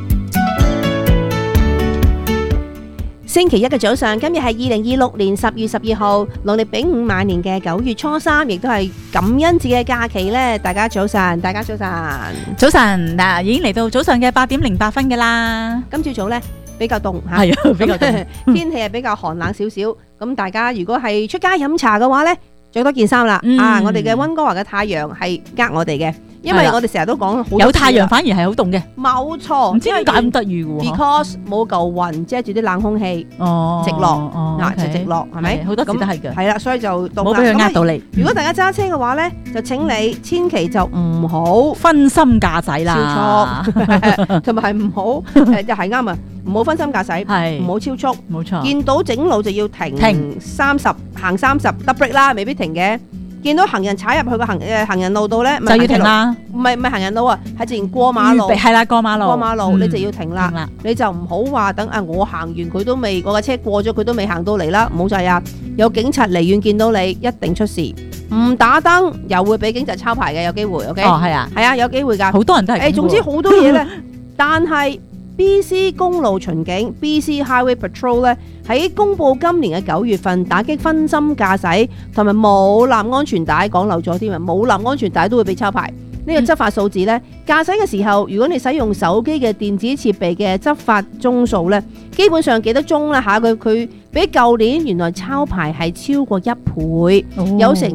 Speaker 1: 星期一嘅早上，今日係2026年10月12號，農曆丙午晚年嘅9月初3，亦都係感恩節嘅假期咧。大家早晨，大家早晨，
Speaker 2: 早晨嗱，已經嚟到早上嘅8點08分嘅啦。
Speaker 1: 今朝早咧比較凍嚇，
Speaker 2: 係啊，比較凍，
Speaker 1: 天氣係比較寒冷少少。咁大家如果係出街飲茶嘅話咧，著多件衫啦。我哋嘅溫哥華嘅太陽係呃我哋嘅。 因為我哋成日都講
Speaker 2: 有太陽反而係好凍嘅，
Speaker 1: 冇錯，
Speaker 2: 唔知點解咁得意嘅喎。
Speaker 1: Because 冇嚿雲遮住啲冷空氣，直落就直落，係咪？
Speaker 2: 好多時都係嘅。
Speaker 1: 係啦，所以就凍啦。
Speaker 2: 冇俾佢呃到你。
Speaker 1: 如果大家揸車嘅話咧，就請你千祈就唔好
Speaker 2: 分心駕駛啦，
Speaker 1: 超速，同埋唔好又係啱啊！唔好分心駕駛，唔好超速，
Speaker 2: 冇錯。
Speaker 1: 見到整路就要停30，行30，double brake啦，未必停嘅。見到行人踩入去個行人路度咧，
Speaker 2: 就要停啦。唔
Speaker 1: 係行人路啊，係自然過馬路。
Speaker 2: 係啦，過馬路，
Speaker 1: 你就要停啦。你就唔好話等我行完佢都未，我架車過咗佢都未行到嚟啦。唔好制啊！有警察離遠見到你，一定出事。唔打燈又會俾警察抄牌嘅，有機會。OK？ 哦，係啊，有機會㗎。
Speaker 2: 好多人都係。
Speaker 1: 總之好多嘢咧，但係 BC 公路巡警 BC Highway Patrol 咧。喺公佈今年嘅9月份打擊分心駕駛同埋冇攬安全帶，講漏咗添啊！冇攬安全帶都會被抄牌。呢個執法數字呢，駕駛嘅時候，如果你使用手機嘅電子設備嘅執法宗數呢，基本上幾多宗啦嚇？佢比舊年原來抄牌係超過1倍，有成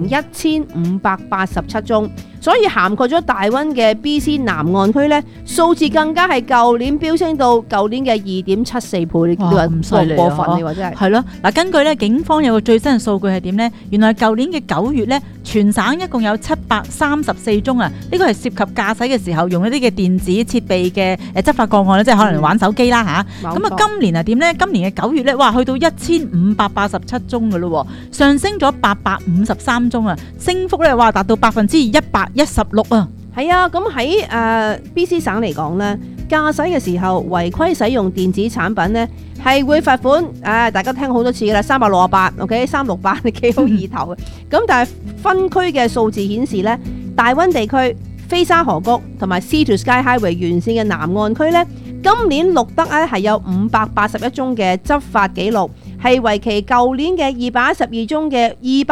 Speaker 1: 1587宗。所以涵蓋咗大溫嘅 BC 南岸區咧，數字更加係舊年飆升到舊年嘅2.74倍。你話咁犀利過分，你話真係
Speaker 2: 係咯。嗱，根據咧警方有個最新嘅數據係點咧？原來舊年嘅9月咧，全省一共有734宗啊！呢個係涉及駕駛嘅時候用一啲嘅電子設備嘅執法個案咧，即係可能玩手機啦嚇。咁啊，今年係點咧？今年嘅9月咧，哇，去到1587宗嘅咯，上升咗853宗啊，升幅咧哇達到116%啊！
Speaker 1: 係啊，咁喺BC 省嚟講咧，駕駛嘅時候違規使用電子產品咧，係會罰款。大家聽好多次噶啦，368 ，OK， 368你幾好意頭嘅。咁但係分區嘅數字顯示咧，大溫地區、菲沙河谷同埋 Sea to Sky Highway 沿線嘅南岸區咧，今年錄得咧係有581宗嘅執法記錄。係為期舊年嘅212宗嘅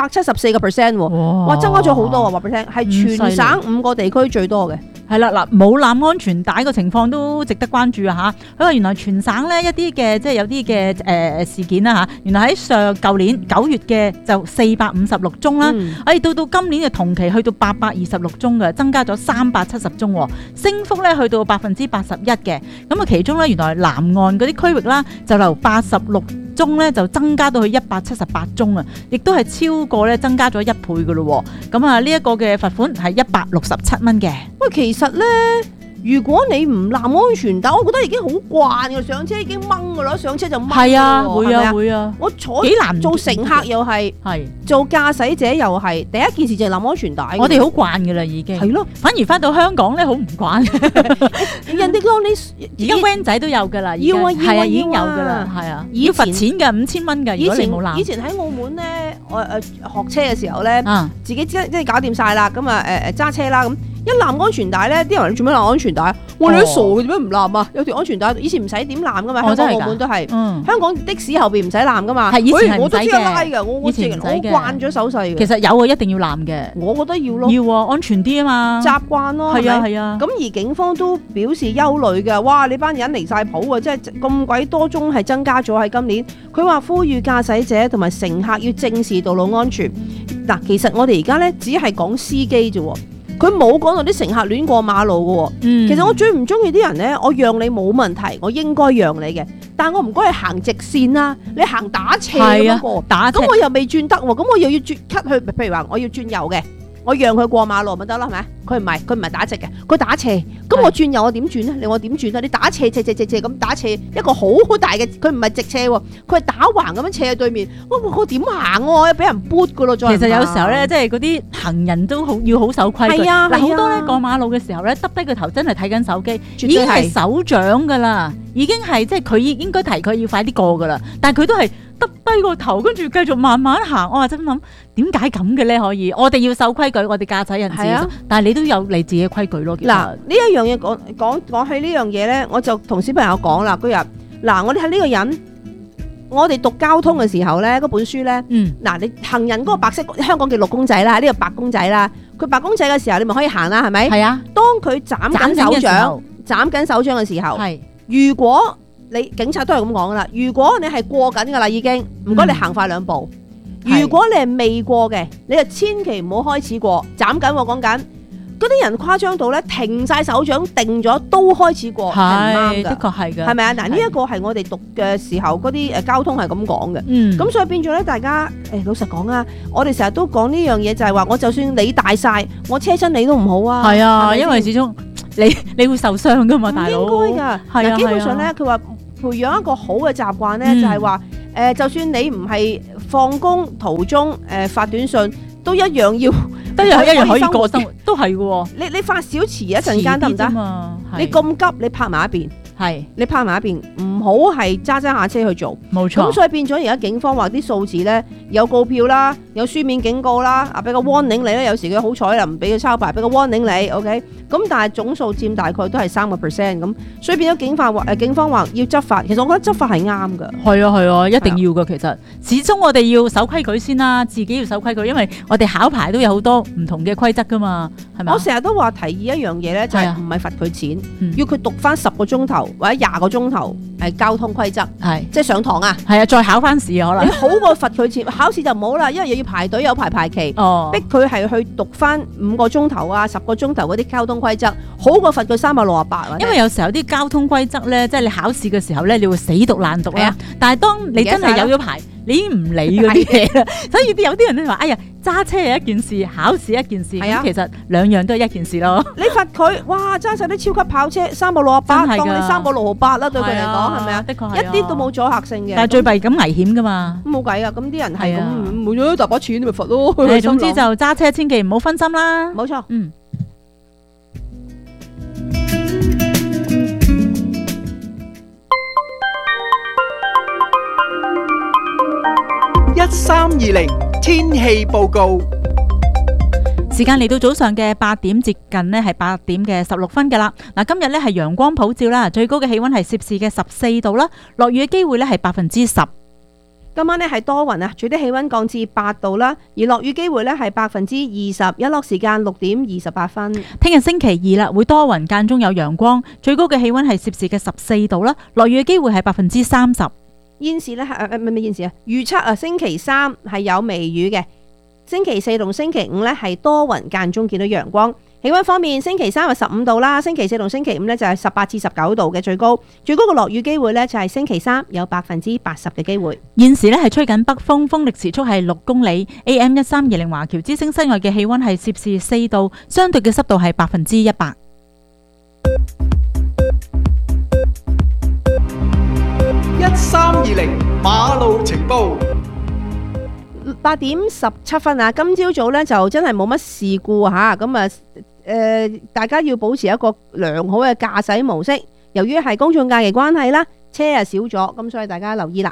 Speaker 1: 274%喎，哇，增加咗好多啊！話俾你聽，係全省5個地區最多嘅。
Speaker 2: 係啦，嗱，冇攬安全帶個情況都值得關注啊！嚇，佢話原來全省咧一啲嘅即係有啲嘅事件啦嚇，原來喺舊年9月嘅就456宗啦，到今年嘅同期去到826宗嘅，增加咗370宗喎，升幅咧去到81%嘅。咁啊，其中咧原來南岸嗰啲區域啦，就由86宗咧就增加到去178宗啊，亦都係超過咧增加咗1倍噶咯。咁啊，呢一個嘅罰款係167蚊嘅。
Speaker 1: 喂，其實咧，如果你唔攬安全帶，我覺得已經好慣嘅，上車已經掹噶啦，上車就掹。
Speaker 2: 係啊，會啊。
Speaker 1: 我坐
Speaker 2: 幾難
Speaker 1: 做乘客又係，做駕駛者又係，第一件事就係攬安全帶。
Speaker 2: 我哋好慣噶啦，已經。係咯，反而翻到香港咧，好唔慣。
Speaker 1: 人哋講你
Speaker 2: 而家 van 仔都有噶啦，
Speaker 1: 要啊，
Speaker 2: 已經有噶啦，係啊，要罰錢㗎，5000蚊㗎。如果你冇攬。
Speaker 1: 以前喺澳門咧，我學車嘅時候咧，自己即係搞掂晒啦，咁啊揸車啦咁。一攬安全帶咧，啲人話你做咩攬安全帶？我哋都傻嘅，做咩唔攬啊？有條安全帶，以前唔使點攬噶嘛，香港、澳門都係。香港的士後邊唔使攬噶嘛。
Speaker 2: 係以前係唔使嘅。
Speaker 1: 我都知拉嘅，我慣咗手勢嘅。
Speaker 2: 其實有啊，一定要攬嘅。
Speaker 1: 我覺得要咯。
Speaker 2: 要啊，安全啲啊嘛。
Speaker 1: 習慣咯。
Speaker 2: 係啊係啊。
Speaker 1: 咁而警方都表示憂慮嘅，哇！你班人離晒譜啊，即係咁鬼多宗係增加咗喺今年。佢話呼籲駕駛者同埋乘客要正視道路安全。嗱，其實我哋而家咧只係講司機啫喎。佢冇講到啲乘客亂過馬路嘅喎，其實我最唔中意啲人咧，我讓你冇問題，我應該讓你嘅，但我唔該你行直線啦，你行打斜咁過，咁我又未轉得喎，咁我又要轉 cut 去，譬如話我要轉右嘅，我讓佢過馬路咪得啦，係咪？佢唔係打直嘅，佢打斜，咁我轉右我點轉咧？你我點轉啊？你打斜咁打斜一個好大嘅，佢唔係直斜喎，佢係打橫咁樣斜喺對面，我點行喎？俾人撥噶咯，再。
Speaker 2: 其實有時候咧，即係嗰啲行人都要好守規矩。係啊，嗱，好多咧過馬路嘅時候咧，耷低個頭真係睇緊手機，已經係手掌噶啦，已經係即係佢應該提佢要快啲過噶啦，但係佢都係耷低個頭，跟住繼續慢慢行。我話真諗點解咁嘅咧？可以，我哋要守規矩，我哋駕駛人士，但係你都有你自己嘅規矩咯。
Speaker 1: 嗱，呢一樣嘢講起呢樣嘢咧，我就同小朋友講啦。嗰日嗱，我哋係呢個人，我哋讀交通嘅時候咧，嗰本書咧，嗱，你行人嗰個白色，香港叫綠公仔啦，呢個白公仔啦，佢白公仔嘅時候，你咪可以行啦，係咪？係啊。當佢斬緊手掌嘅時候，係如果你警察都係咁講噶啦，如果你係過緊噶啦，已經唔該你行快2步。如果你係未過嘅，你就千祈唔好開始過，斬緊我講緊。 嗰啲人誇張到咧停晒手掌定咗都開始過，係唔啱㗎，
Speaker 2: 的確係㗎，
Speaker 1: 係咪啊？嗱，呢一個係我哋讀嘅時候嗰啲交通係咁講嘅，咁所以變咗咧，大家老實講啊，我哋成日都講呢樣嘢就係話，我就算你大晒，我車親你都唔好啊，
Speaker 2: 係啊，因為始終你會受傷㗎嘛，大佬，
Speaker 1: 唔應該㗎，嗱，基本上咧，佢話培養一個好嘅習慣咧，就係話就算你唔係放工途中發短信，都一樣要。一樣可以過生活，都係嘅。你發小遲一陣間得唔得？你咁急，你拍埋一邊。係，你拍埋一邊，唔好係揸下車去做。冇錯。咁所以變咗而家警方話啲數字咧，有告票啦，有書面警告啦，俾個 warning 你咧。有時佢好彩啦，唔俾佢抄牌，俾個 warning你。OK。咁但係總數佔大概都係3%咁，所以變咗警方話要執法。其實我覺得執法係啱㗎。係啊，一定要㗎。其實始終我哋要守規矩先啦，自己要守規矩，因為我哋考牌都有好多唔同嘅規則㗎嘛，係咪？我成日都話提議一樣嘢咧，就係唔係罰佢錢，要佢讀翻10個鐘頭或者20個鐘頭交通規則，即係上堂啊，係啊，再考翻試可能。你好過罰佢錢，考試就唔好啦，因為又要排隊有排期，逼佢係去讀翻5個鐘頭啊10個鐘頭嗰啲交通規則，好過罰佢368。因為有時候啲交通規則咧，即係你考試嘅時候咧，你會死讀爛讀啦。但係當你真係有咗牌，你已經唔理嗰啲嘢啦。所以有啲人咧話：哎呀，揸車係一件事，考試一件事。咁其實兩樣都係一件事咯。你罰佢，哇！揸晒啲超級跑車368，當你368啦，對佢嚟講係咪啊？的確係，一啲都冇阻嚇性嘅。但係最弊咁危險噶嘛，冇計噶。咁啲人係咁冇咗大把錢，咪罰咯。總之就揸車千祈唔好分心啦。冇錯，
Speaker 12: 1320天氣報告。
Speaker 2: 時間嚟到早上嘅8點，接近呢係8點嘅16分㗎啦。嗱，今日呢係陽光普照啦，最高嘅氣溫係攝氏嘅14度啦，落雨嘅機會呢係10%。今晚呢係多雲啊，最低氣溫降至8度啦，而落雨機會呢係20%，日落時間6點28分。聽日星期二啦，會多雲間中有陽光，最高嘅氣溫係攝氏嘅14度啦，落雨嘅機會係30%。現時咧預測星期3係有微雨嘅，星期4同星期5咧係多雲間中見到陽光。氣溫方面，星期3係15度啦，星期4同星期5咧就係18至19度嘅最高嘅落雨機會咧就係星期3有80%嘅機會。現時咧係吹緊北風，風力時速係6公里。AM 1320華僑之聲室外嘅氣溫係攝氏4度，相對嘅濕度係100%。
Speaker 12: 1320馬路情報。
Speaker 1: 8點17分啊！今朝早咧就真係冇乜事故嚇，咁啊大家要保持一個良好嘅駕駛模式。由於係公眾假期關係啦，車啊少咗，咁所以大家留意啦。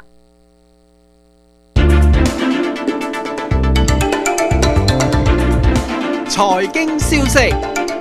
Speaker 12: 財經消息。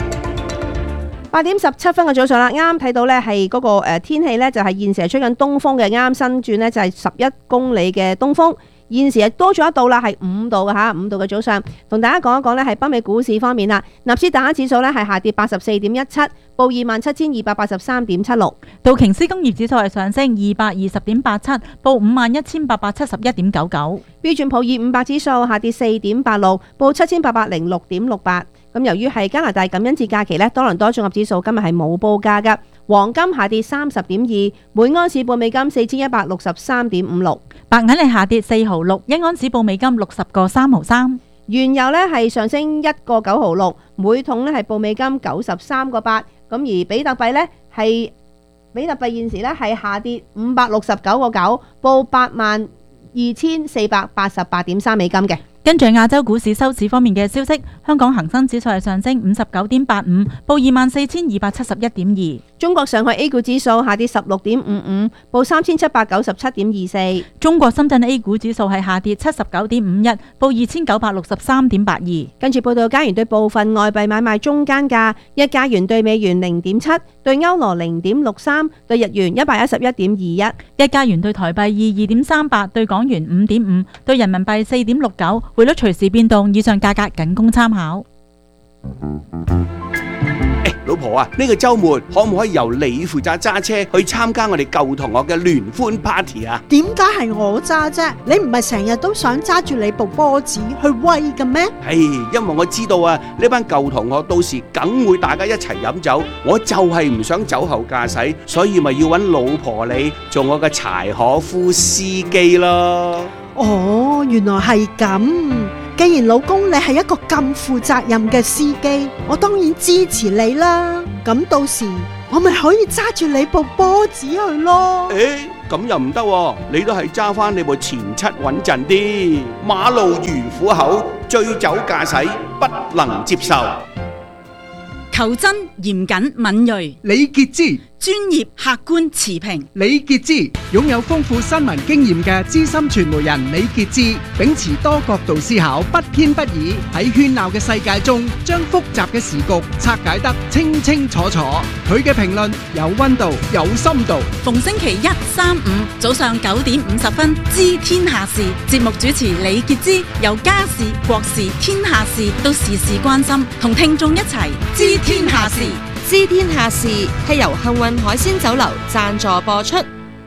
Speaker 1: 8點17分嘅早上啦，啱睇到咧係嗰個天氣咧就係現時係吹緊東風嘅，啱新轉咧就係11公里嘅東風。現時係多咗1度啦，係5度嘅嚇，5度嘅早上。同大家講一講咧，係北美股市方面啦，納斯達克指數咧係下跌84.17，報27,283.76。道瓊斯工業指數係上升220.87，報51,871.99。標準普爾500指數下跌4.86，報7,806.68。咁由於係加拿大感恩節假期咧，多倫多綜合指數今日係冇報價㗎。黃金下跌30.2，每安士報美金4163.56。白銀係下跌4毫6，一安士報美金60個3毫3。原油咧係上升1個9毫6，每桶咧係報美金93個8。咁而比特幣咧係現時咧係下跌569個9，報82,488.3美金嘅。跟住亞洲股市收市方面嘅消息，香港恒生指數係上升59.85，報24,271.2。中國上海 A 股指數下跌16.55，報3,797.24。中國深圳 A 股指數係下跌79.51，報2,963.82。跟住報道加元對部分外幣買賣中間價：一加元對美元0.7，對歐羅0.63，對日元111.21。一加元對台幣22.38，對港元5.5，對人民幣4.69。匯率隨時變動，以上價格僅供參考。
Speaker 12: 老老婆啊，呢個週末可唔可以由你負責揸車去參加我哋舊同學嘅聯歡 party 啊？
Speaker 9: 點解係我揸啫？你唔係成日都想揸住你部波子去威嘅咩？
Speaker 12: 因為我知道啊，呢班舊同學到時梗會大家一齊飲酒，我就係唔想酒後駕駛，所以咪要揾老婆你做我嘅柴可夫司機咯。
Speaker 9: 哦，原來係咁。既然老公你係一個咁負責任嘅司機，我當然支持你啦。咁到時我咪可以揸住你部波子去咯。
Speaker 12: 咁又唔得喎，你都係揸翻你部前七穩陣啲。馬路如虎口，醉酒駕駛不能接受。
Speaker 10: 求真、嚴謹、敏銳，
Speaker 4: 李傑之
Speaker 10: 專業、客觀、持平。
Speaker 4: 李傑之擁有豐富新聞經驗嘅資深傳媒人李傑之，秉持多角度思考，不偏不倚，喺喧鬧嘅世界中，將複雜嘅時局拆解得清清楚楚。佢嘅評論有溫度，有深度。
Speaker 10: 逢星期一、三、五早上9點50分，知天下事。節目主持李傑之，由家事、國事、天下事都事事關心，同聽眾一齊知天下事。
Speaker 6: 知天下事係由幸運海鮮酒樓贊助播出。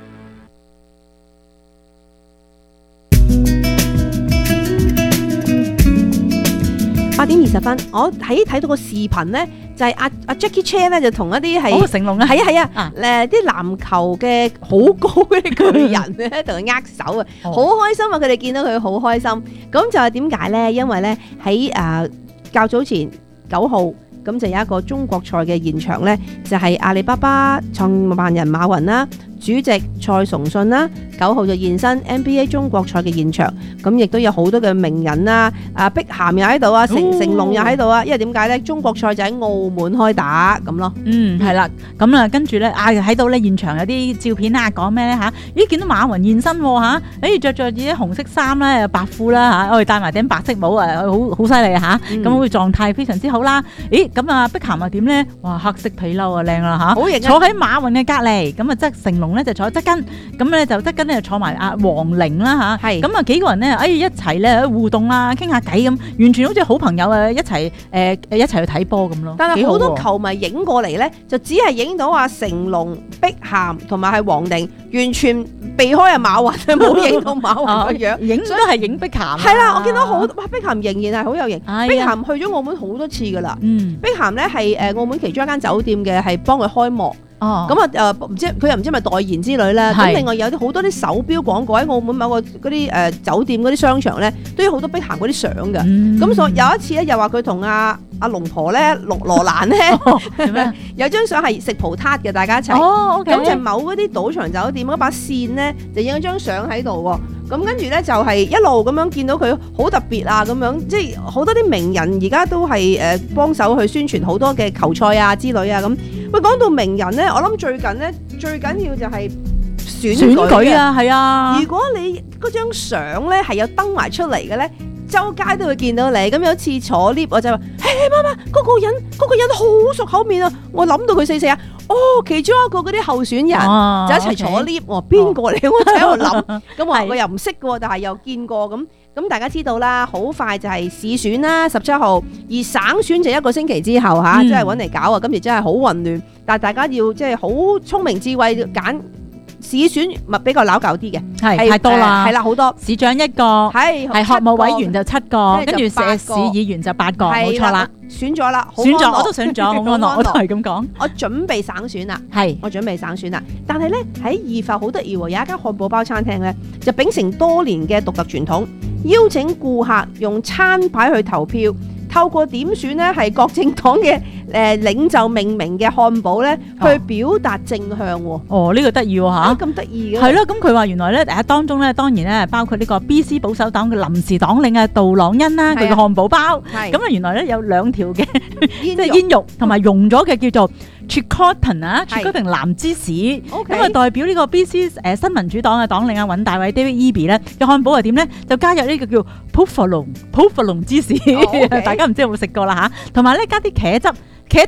Speaker 1: 8點20分，我睇到個視頻咧，就係阿 Jackie Chan 咧，就同一啲係
Speaker 2: 成龍啊，
Speaker 1: 係啊，啲籃球嘅好高嘅巨人咧，同佢握手啊，好開心啊！佢哋見到佢好開心，咁就係點解咧？因為咧喺較早前9號。咁就有一個中國賽嘅現場呢，就係阿里巴巴創辦人馬雲啦，主席蔡崇信啦，9號就現身 NBA 中國賽嘅現場，咁亦都有好多嘅名人啦，碧咸又喺度啊，成龍又喺度啊，因為點解呢？中國賽就喺澳門開打咁咯。
Speaker 2: 係啦，咁啊跟住呢，喺度呢現場有啲照片啊，講咩呢嚇？咦，見到馬雲現身喎嚇，着啲紅色衫啦，白褲啦嚇，我哋戴埋頂白色帽啊，好犀利嚇，咁佢狀態非常之好啦。咦，咁啊碧咸又點咧？哇，黑色皮褸啊，靚啦嚇！好型啊！坐喺馬雲嘅隔離，咁啊成龍咧就坐側跟，咁咧就側跟咧就坐埋阿黃玲啦嚇。係咁啊幾個人咧，一齊咧互動啊，傾下偈咁，完全好似好朋友啊，一齊去睇波咁咯。
Speaker 1: 但係好多球迷影過嚟咧，就只係影到阿成龍、碧咸同埋係黃玲，完全避開阿馬雲，冇影到馬雲嘅樣。
Speaker 2: 影都係影碧咸。係
Speaker 1: 啦，我見到好碧咸仍然係好有型。碧咸去咗澳門好多次噶啦。碧咸咧係澳門其中一間酒店嘅，係幫佢開幕。咁啊唔知佢又唔知係咪代言之類啦。咁另外有好多啲手錶廣告喺澳門某個嗰啲酒店嗰啲商場咧，都有好多碧咸嗰啲相嘅。咁所以有一次咧，又話佢同阿龍婆咧羅蘭咧有張相係食葡撻嘅，大家一齊。咁就某嗰啲賭場酒店嗰把扇咧，就影咗張相喺度喎。咁跟住咧就係一路咁樣見到佢好特別啊，咁樣即係好多啲名人而家都係幫手去宣傳好多嘅球賽啊之類啊咁。喂，講到名人咧，我諗最近咧最緊要就係選舉啊，係啊！如果你嗰張相咧係有登埋出嚟嘅咧，周街都會見到你。咁有一次坐 lift， 我就話：嘿媽媽，嗰個人好熟口面啊！我諗到佢死啊！其中一個嗰啲候選人就一齊坐 lift， 我話邊個嚟？我就喺度諗，咁我又唔識嘅，但係又見過咁。大家知道啦，好快就係市選啦，17號，而省選就1個星期之後嚇，真係揾嚟搞啊！今次真係好混亂，但係大家要即係好聰明智慧揀。市選咪比較撈搞啲嘅，係太多啦，係啦好多。市長1個，係學務委員就7個，跟住市議員就8個，冇錯啦。選咗啦，選咗我都選咗，好安樂，我都係咁講。我準備省選啦，我準備省選啦。但係咧喺義埠好得意喎，有一間漢堡包餐廳咧，就秉承多年嘅獨特傳統，邀請顧客用餐牌去投票。透過點選咧，係各政黨嘅領袖命名嘅漢堡咧，去表達正向喎。呢個得意喎嚇，咁得意嘅。係咯，咁佢話原來咧當中咧，當然咧包括呢個 BC 保守黨嘅臨時黨領啊杜朗恩啦，佢嘅漢堡包。咁啊原來咧有2條嘅即係煙肉同埋溶咗嘅叫做 Chilcotton 啊 ，Chilcotton 藍芝士。咁啊代表呢個 BC 新民主黨嘅黨領啊尹大偉 David Eby 咧嘅漢堡係點咧？就加入呢個叫 Provolone 芝士。大家唔知有冇食過啦嚇，同埋咧加啲茄汁咧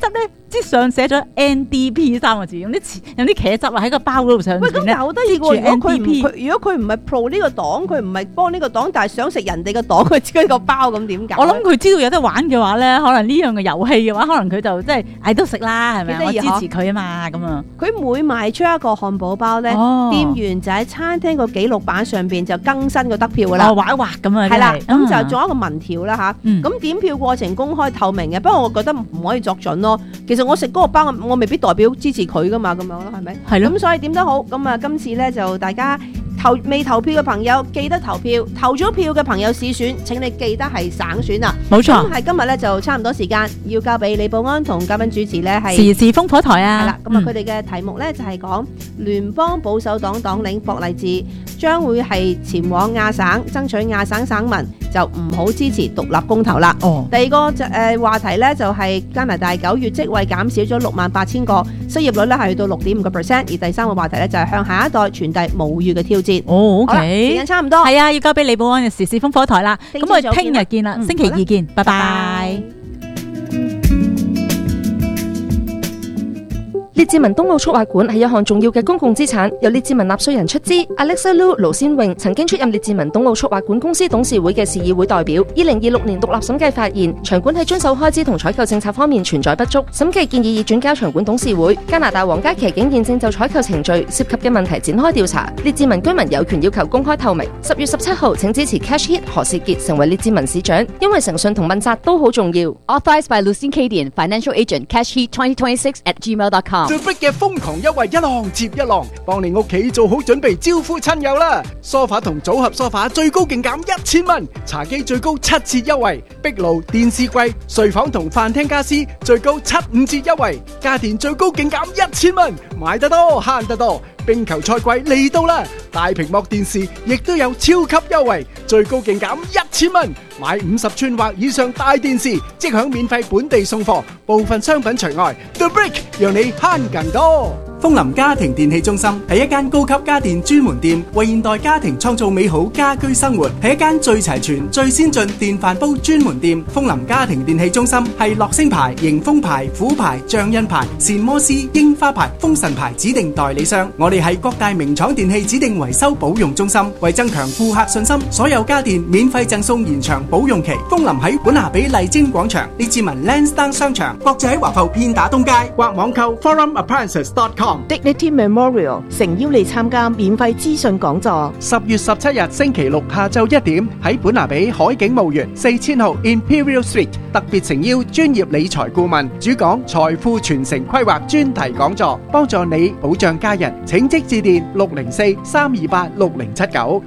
Speaker 2: 之上寫咗 NDP 3個字，用啲茄汁啊喺個包嗰度上面咧。
Speaker 1: 喂，咁但係好得意喎！如果佢
Speaker 2: NDP
Speaker 1: 唔係 pro 呢個黨，佢唔係幫呢個黨，但係想食人哋嘅黨，佢自己個包咁點搞？
Speaker 2: 我諗佢知道有得玩嘅話咧，可能呢樣嘅遊戲嘅話，可能佢就即係都食啦，係咪？我支持佢啊嘛，咁啊。
Speaker 1: 佢每賣出一個漢堡包咧，店員就喺餐廳個記錄板上邊就更新個得票噶啦，
Speaker 2: 畫一畫咁啊，
Speaker 1: 係啦，咁就做一個民調啦嚇。咁點票過程公開透明嘅，不過我覺得唔可以作準咯。其實我食嗰個包，我未必代表支持佢噶嘛，咁樣咯，係咪？
Speaker 2: 係咯。
Speaker 1: 咁所以點都好，咁啊今次咧就大家未投票嘅朋友記得投票，投咗票嘅朋友試選，請你記得係省選啦。
Speaker 2: 冇錯。
Speaker 1: 咁係今日咧就差唔多時間，要交俾李寶安同嘉賓主持咧係
Speaker 2: 時事風火台啊。
Speaker 1: 係啦，咁啊佢哋嘅題目咧就係講聯邦保守黨黨領博勵治將會係前往亞省爭取亞省省民就唔好支持獨立公投啦。第二個話題咧就係加拿大9月職位減少咗68,000個，失業率咧係去到6.5%。而第三個話題咧就係向下一代傳遞母語嘅挑戰。
Speaker 2: OK，
Speaker 1: 時間差唔多，
Speaker 2: 係啊，要交俾李寶安嘅時事風火台啦。咁我哋聽日見啦，星期二見，拜拜。
Speaker 6: 列治文東澳速滑館係一項重要嘅公共資產，由列治文納稅人出資。Alexa Lu 盧先榮曾經出任列治文東澳速滑館公司董事會嘅市議會代表。2026年獨立審計發現，場館喺遵守開支同採購政策方面存在不足，審計建議已轉交場館董事會。加拿大皇家騎警現正就採購程序涉及嘅問題展開調查。列治文居民有權要求公開透明。10月17號請支持 Cash Hit 何士傑成為列治文市長，因為誠信同問責都好重要。
Speaker 7: Authorized by Lucien Cadian, Financial Agent, cashheat2026@gmail.com。
Speaker 4: 最逼嘅瘋狂優惠一浪接一浪，幫你屋企做好準備招呼親友啦！梳化同組合梳化最高勁減1000蚊，茶几最高7折優惠，壁爐、電視櫃、睡房同飯廳家私最高75折優惠，家電最高勁減1000蚊，買得多慳得多。冰球賽季嚟到啦！大屏幕電視亦都有超級優惠，最高勁減1000蚊，買50寸或以上大電視即享免費本地送貨，部分商品除外。The Brick 讓你慳更多。
Speaker 15: 楓林家庭電器中心係一間高級家電專門店，為現代家庭創造美好家居生活，係一間最齊全、最先進電飯煲專門店。楓林家庭電器中心係樂聲牌、迎風牌、虎牌、象印牌、善摩斯、櫻花牌、風神牌指定代理商。我哋係各大名廠電器指定維修保用中心，為增強顧客信心，所有家電免費贈送延長保用期。楓林喺本拿比麗晶廣場、列治文 Lansdowne 商場，國際喺華埠片打東街或網購 forumappliances.com。Dignity
Speaker 16: Memorial 誠邀你參加免費資訊講座。
Speaker 4: 10月17日星期六下晝1點喺本拿比海景墓園4000號 Imperial Street， 特別誠邀專業理財顧問主講財富傳承規劃專題講座，幫助你保障家人。請即致電604-328-6079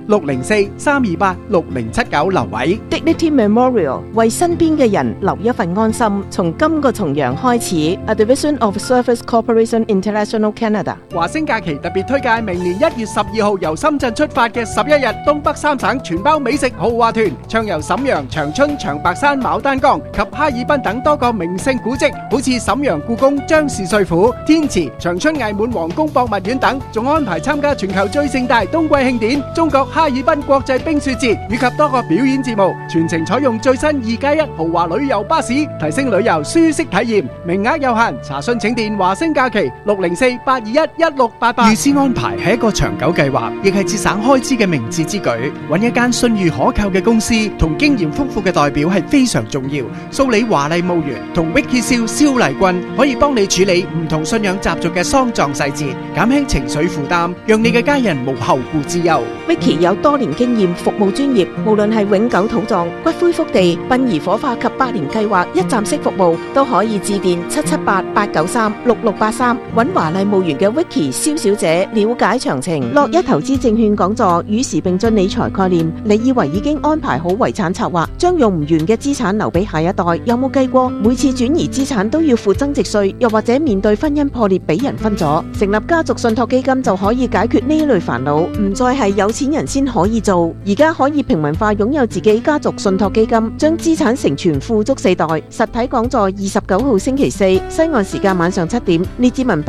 Speaker 4: 604-328-6079留位。
Speaker 16: Dignity Memorial 為身邊嘅人留一份安心。從今個重陽開始 ，A Division of Service Corporation International Canada。
Speaker 4: 華星假期特別推介明年1月12號由深圳出發嘅11日東北三省全包美食豪華團，暢遊瀋陽、長春、長白山、牡丹江及哈爾濱等多個名勝古蹟，好似瀋陽故宮、張氏帥府、天池、長春藝滿皇宮博物院等，仲安排參加全球最盛大冬季慶典中國哈爾濱國際冰雪節以及多個表演節目，全程採用最新2+1豪華旅遊巴士，提升旅遊舒適體驗。名額有限，查詢請電華星假期604-821-1688。預先安排係一個長久計劃，亦係節省開支嘅明智之舉。揾一間信譽可靠嘅公司同經驗豐富嘅代表係非常重要。蘇里華麗墓園同 Vicky 蕭麗君可以幫你處理唔同信仰習俗嘅喪葬細節，減輕情緒負擔，讓你嘅家人無後顧之憂。
Speaker 16: Vicky 有多年經驗，服務專業，無論係永久土葬、骨灰福地、殯儀火化及百年計劃一站式服務，都可以致電778-893-6683，揾華麗墓園嘅 Vicky 蕭小姐了解詳情。樂一投資證券講座與時並進理財概念，你以為已經安排好遺產策劃，將用唔完嘅資產留俾下一代，有冇計過每次轉移資產都要付增值稅，又或者面對婚姻破裂俾人分咗？成立家族信託基金就可以解決呢類煩惱，唔再係有錢人先可以做，而家可以平民化擁有自己家族信託基金，將資產承傳富足4代。實體講座29號星期四，西岸時間晚上7點，列治文辦公室舉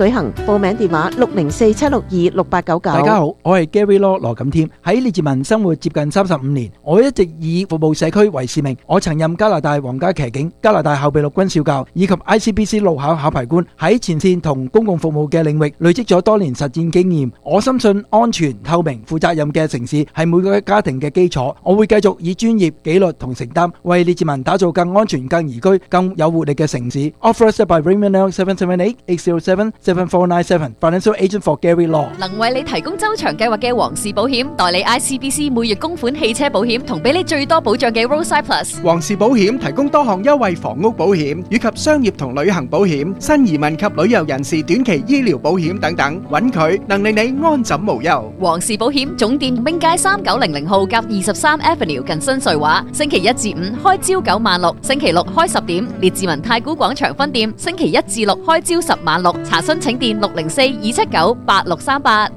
Speaker 16: 舉行，報名電話604-762-6899。
Speaker 4: 大家好，我係 Gary Law 羅錦添。喺列治文生活接近35年，我一直以服務社區為使命。我曾任加拿大皇家騎警、加拿大後備陸軍少校以及 ICBC 路考考牌官，喺前線同公共服務嘅領域累積咗多年實戰經驗。我深信安全、透明、負責任嘅城市係每個家庭嘅基礎。我會繼續以專業、紀律同承擔，為列治文打造更安全、更宜居、更有活力嘅城市。Authorized by Raymond L 778-807-7497 Financial Agent for Gary Law。
Speaker 7: 能為你提供周長計劃嘅皇氏保險，代理 ICBC 每月供款汽車保險，同俾你最多保障嘅 Roadside Plus。
Speaker 4: 皇氏保險提供多項優惠房屋保險以及商業同旅行保險、新移民及旅遊人士短期醫療保險等等，揾佢能令你安枕無憂。
Speaker 7: 皇氏保險總店兵街3900號甲23 Avenue 近新瑞華，星期一至五開朝9晚6，星期六開10點。列治文太古廣場分店星期一至六開朝10晚6，查詢請電604-279-8638。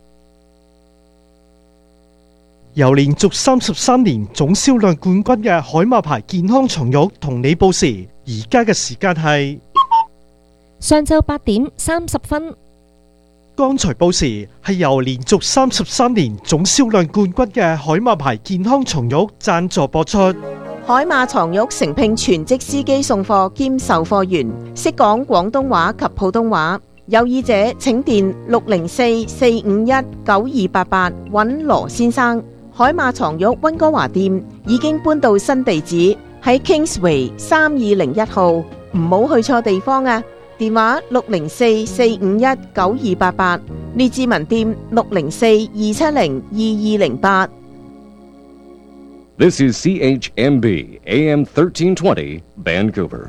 Speaker 5: 由連續33年總銷量冠軍嘅海馬牌健康床褥同你報時，而家嘅時間係
Speaker 6: 上晝8點30分。
Speaker 5: 剛才報時係由連續33年總銷量冠軍嘅海馬牌健康床褥贊助播出。
Speaker 16: 海馬床褥誠聘全職司機送貨兼售貨員，識講廣東話及普通話。有意者請電604-451-9288揾羅先生。海馬床褥溫哥華店已經搬到新地址，喺 Kingsway 3201號，唔好去錯地方啊！電話604-451-9288，列治文店604-270-2208。
Speaker 11: This is CHMB AM 1320 Vancouver。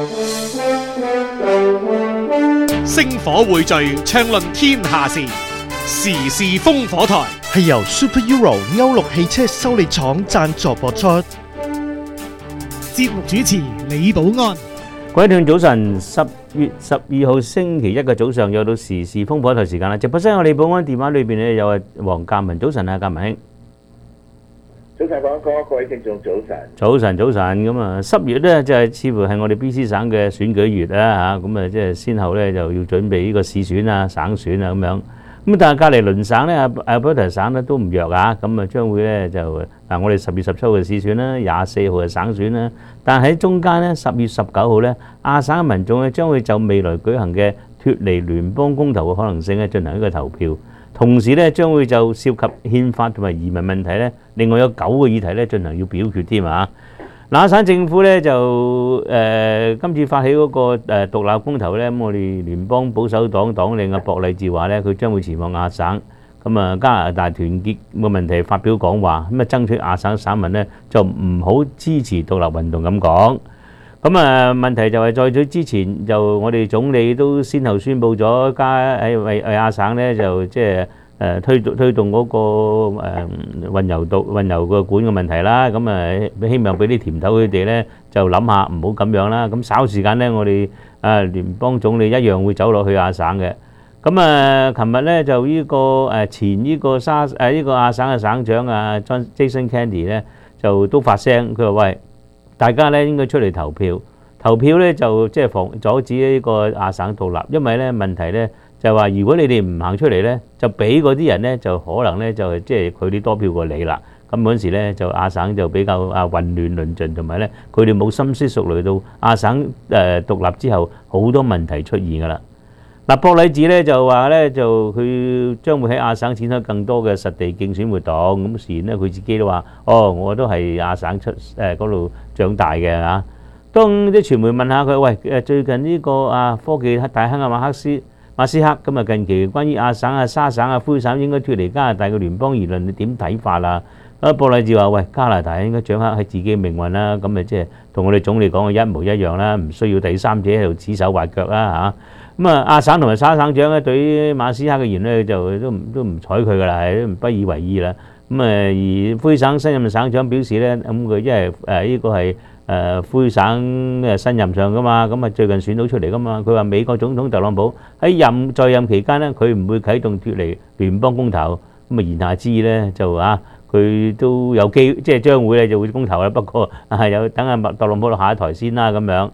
Speaker 17: 星火匯聚，暢論天下事，時事烽火台
Speaker 5: 係由 Super Euro 歐陸汽車修理廠贊助播出。
Speaker 17: 節目主持李寶安。
Speaker 18: 各位聽眾早晨，10月12號星期一嘅早上又到時事烽火台時間啦。直播室有李寶安，電話裏邊咧有黃鑑文。早晨啊，鑑文兄。
Speaker 19: 早晨，講各位聽眾早晨。
Speaker 18: 早晨咁啊，10月咧就係似乎係我哋 BC 省嘅選舉月啦嚇，咁啊即係先後咧就要準備呢個市選啊、省選啊咁樣。咁但係隔離鄰省咧，Alberta 省咧都唔弱啊，咁啊將會咧就我哋10月17號嘅市選啦，24號係省選啦。但係喺中間咧，10月19號咧，亞省嘅民眾咧將會就未來舉行嘅脫離聯邦公投嘅可能性咧進行一個投票。同時咧，將會就涉及憲法同埋移民問題咧，另外有9個議題咧進行要表決添啊！亞省政府咧就今次發起嗰個獨立公投咧，咁我哋聯邦保守黨黨領啊博禮治話咧，佢將會前往亞省，咁啊加拿大團結個問題發表講話，咁啊爭取亞省省民咧就唔好支持獨立運動咁講。咁啊問題就係在此之前，就我哋總理都先後宣布咗為亞省咧就即係推動嗰個運油個管嘅問題啦。咁啊希望俾啲甜頭佢哋咧就諗下唔好咁樣啦。咁稍時間咧，我哋聯邦總理一樣會走落去亞省嘅。咁啊，琴日咧就呢個前呢個亞省嘅省長啊 Jason Kenney 咧就都發聲，佢話喂，大家咧應該出嚟投票，投票咧就即係阻止呢個亞省獨立，因為咧問題咧就係話，如果你哋唔行出嚟咧，就俾嗰啲人咧就可能咧就即係佢哋多票過你啦。咁嗰陣時咧就亞省就比較混亂論盡，同埋咧佢哋冇深思熟慮到亞省獨立之後好多問題出現㗎啦。嗱，博禮治咧就話咧就佢將會喺亞省展開更多嘅實地競選活動。咁事然咧佢自己都話：我都係亞省嗰度長大嘅嚇。當啲傳媒問下佢：喂，最近呢個科技大亨馬斯克咁啊，近期關於亞省沙省灰省應該脫離加拿大嘅聯邦言論，你點睇法啊？博禮治話：喂，加拿大應該掌握喺自己嘅命運啦。咁咪即係同我哋總理講嘅一模一樣啦，唔需要第三者喺度指手畫腳啦嚇。咁亞省同埋沙省長咧，對於馬斯克嘅言論就都唔睬佢噶啦，係都不以為意啦。咁而灰省新任省長表示咧，咁佢因為呢個係灰省嘅新任上噶嘛，咁最近選到出嚟噶嘛。佢話美國總統特朗普喺在任期間咧，佢唔會啟動脫離聯邦公投。咁言下之意咧就佢都有機即係將會咧就會公投啦。不過有等特朗普落下一台先啦咁樣。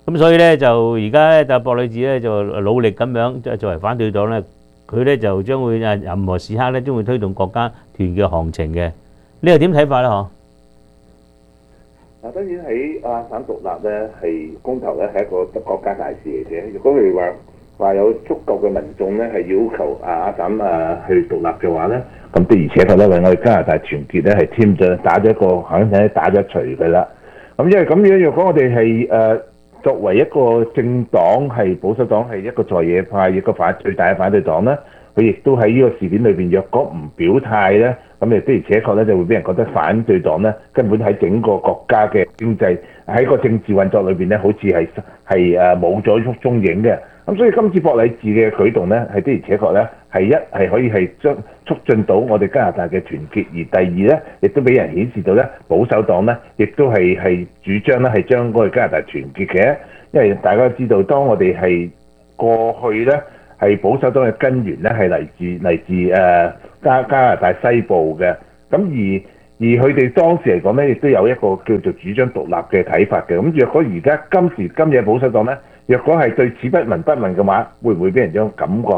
Speaker 18: 咁所以咧就而家咧就博里治咧就努力咁樣，即係作為反對黨咧，佢咧就將會任何時刻咧將會推動國家團結行程嘅。你又點睇法咧？嗬？
Speaker 19: 嗱，當然喺亞省獨立咧係公投咧係一個國家大事嚟嘅。如果佢哋話有足夠嘅民眾咧係要求亞省去獨立嘅話咧，咁的而且確咧為我哋加拿大團結咧係添咗打咗一個肯定打咗一錘嘅啦。咁因為咁樣，若果我哋係作為一個政黨係保守黨係一個在野派一個最大嘅反對黨咧，佢亦都喺呢個事件裏邊，若果唔表態咧，咁亦的而且確咧就會俾人覺得反對黨咧根本喺整個國家嘅經濟喺個政治運作裏邊咧，好似係冇咗蹤影嘅。咁所以今次博里治嘅舉動咧，係的而且確咧係可以係將促進到我哋加拿大嘅團結，而第二咧亦都俾人顯示到咧保守黨咧亦都係主張咧係將我哋加拿大團結嘅，因為大家都知道當我哋係過去咧係保守黨嘅根源咧係嚟自加拿大西部嘅，咁而佢哋當時嚟講咧亦都有一個叫做主張獨立嘅睇法嘅。咁若果而家今日保守黨咧，若果係對此不聞嘅話，會唔會俾人種感覺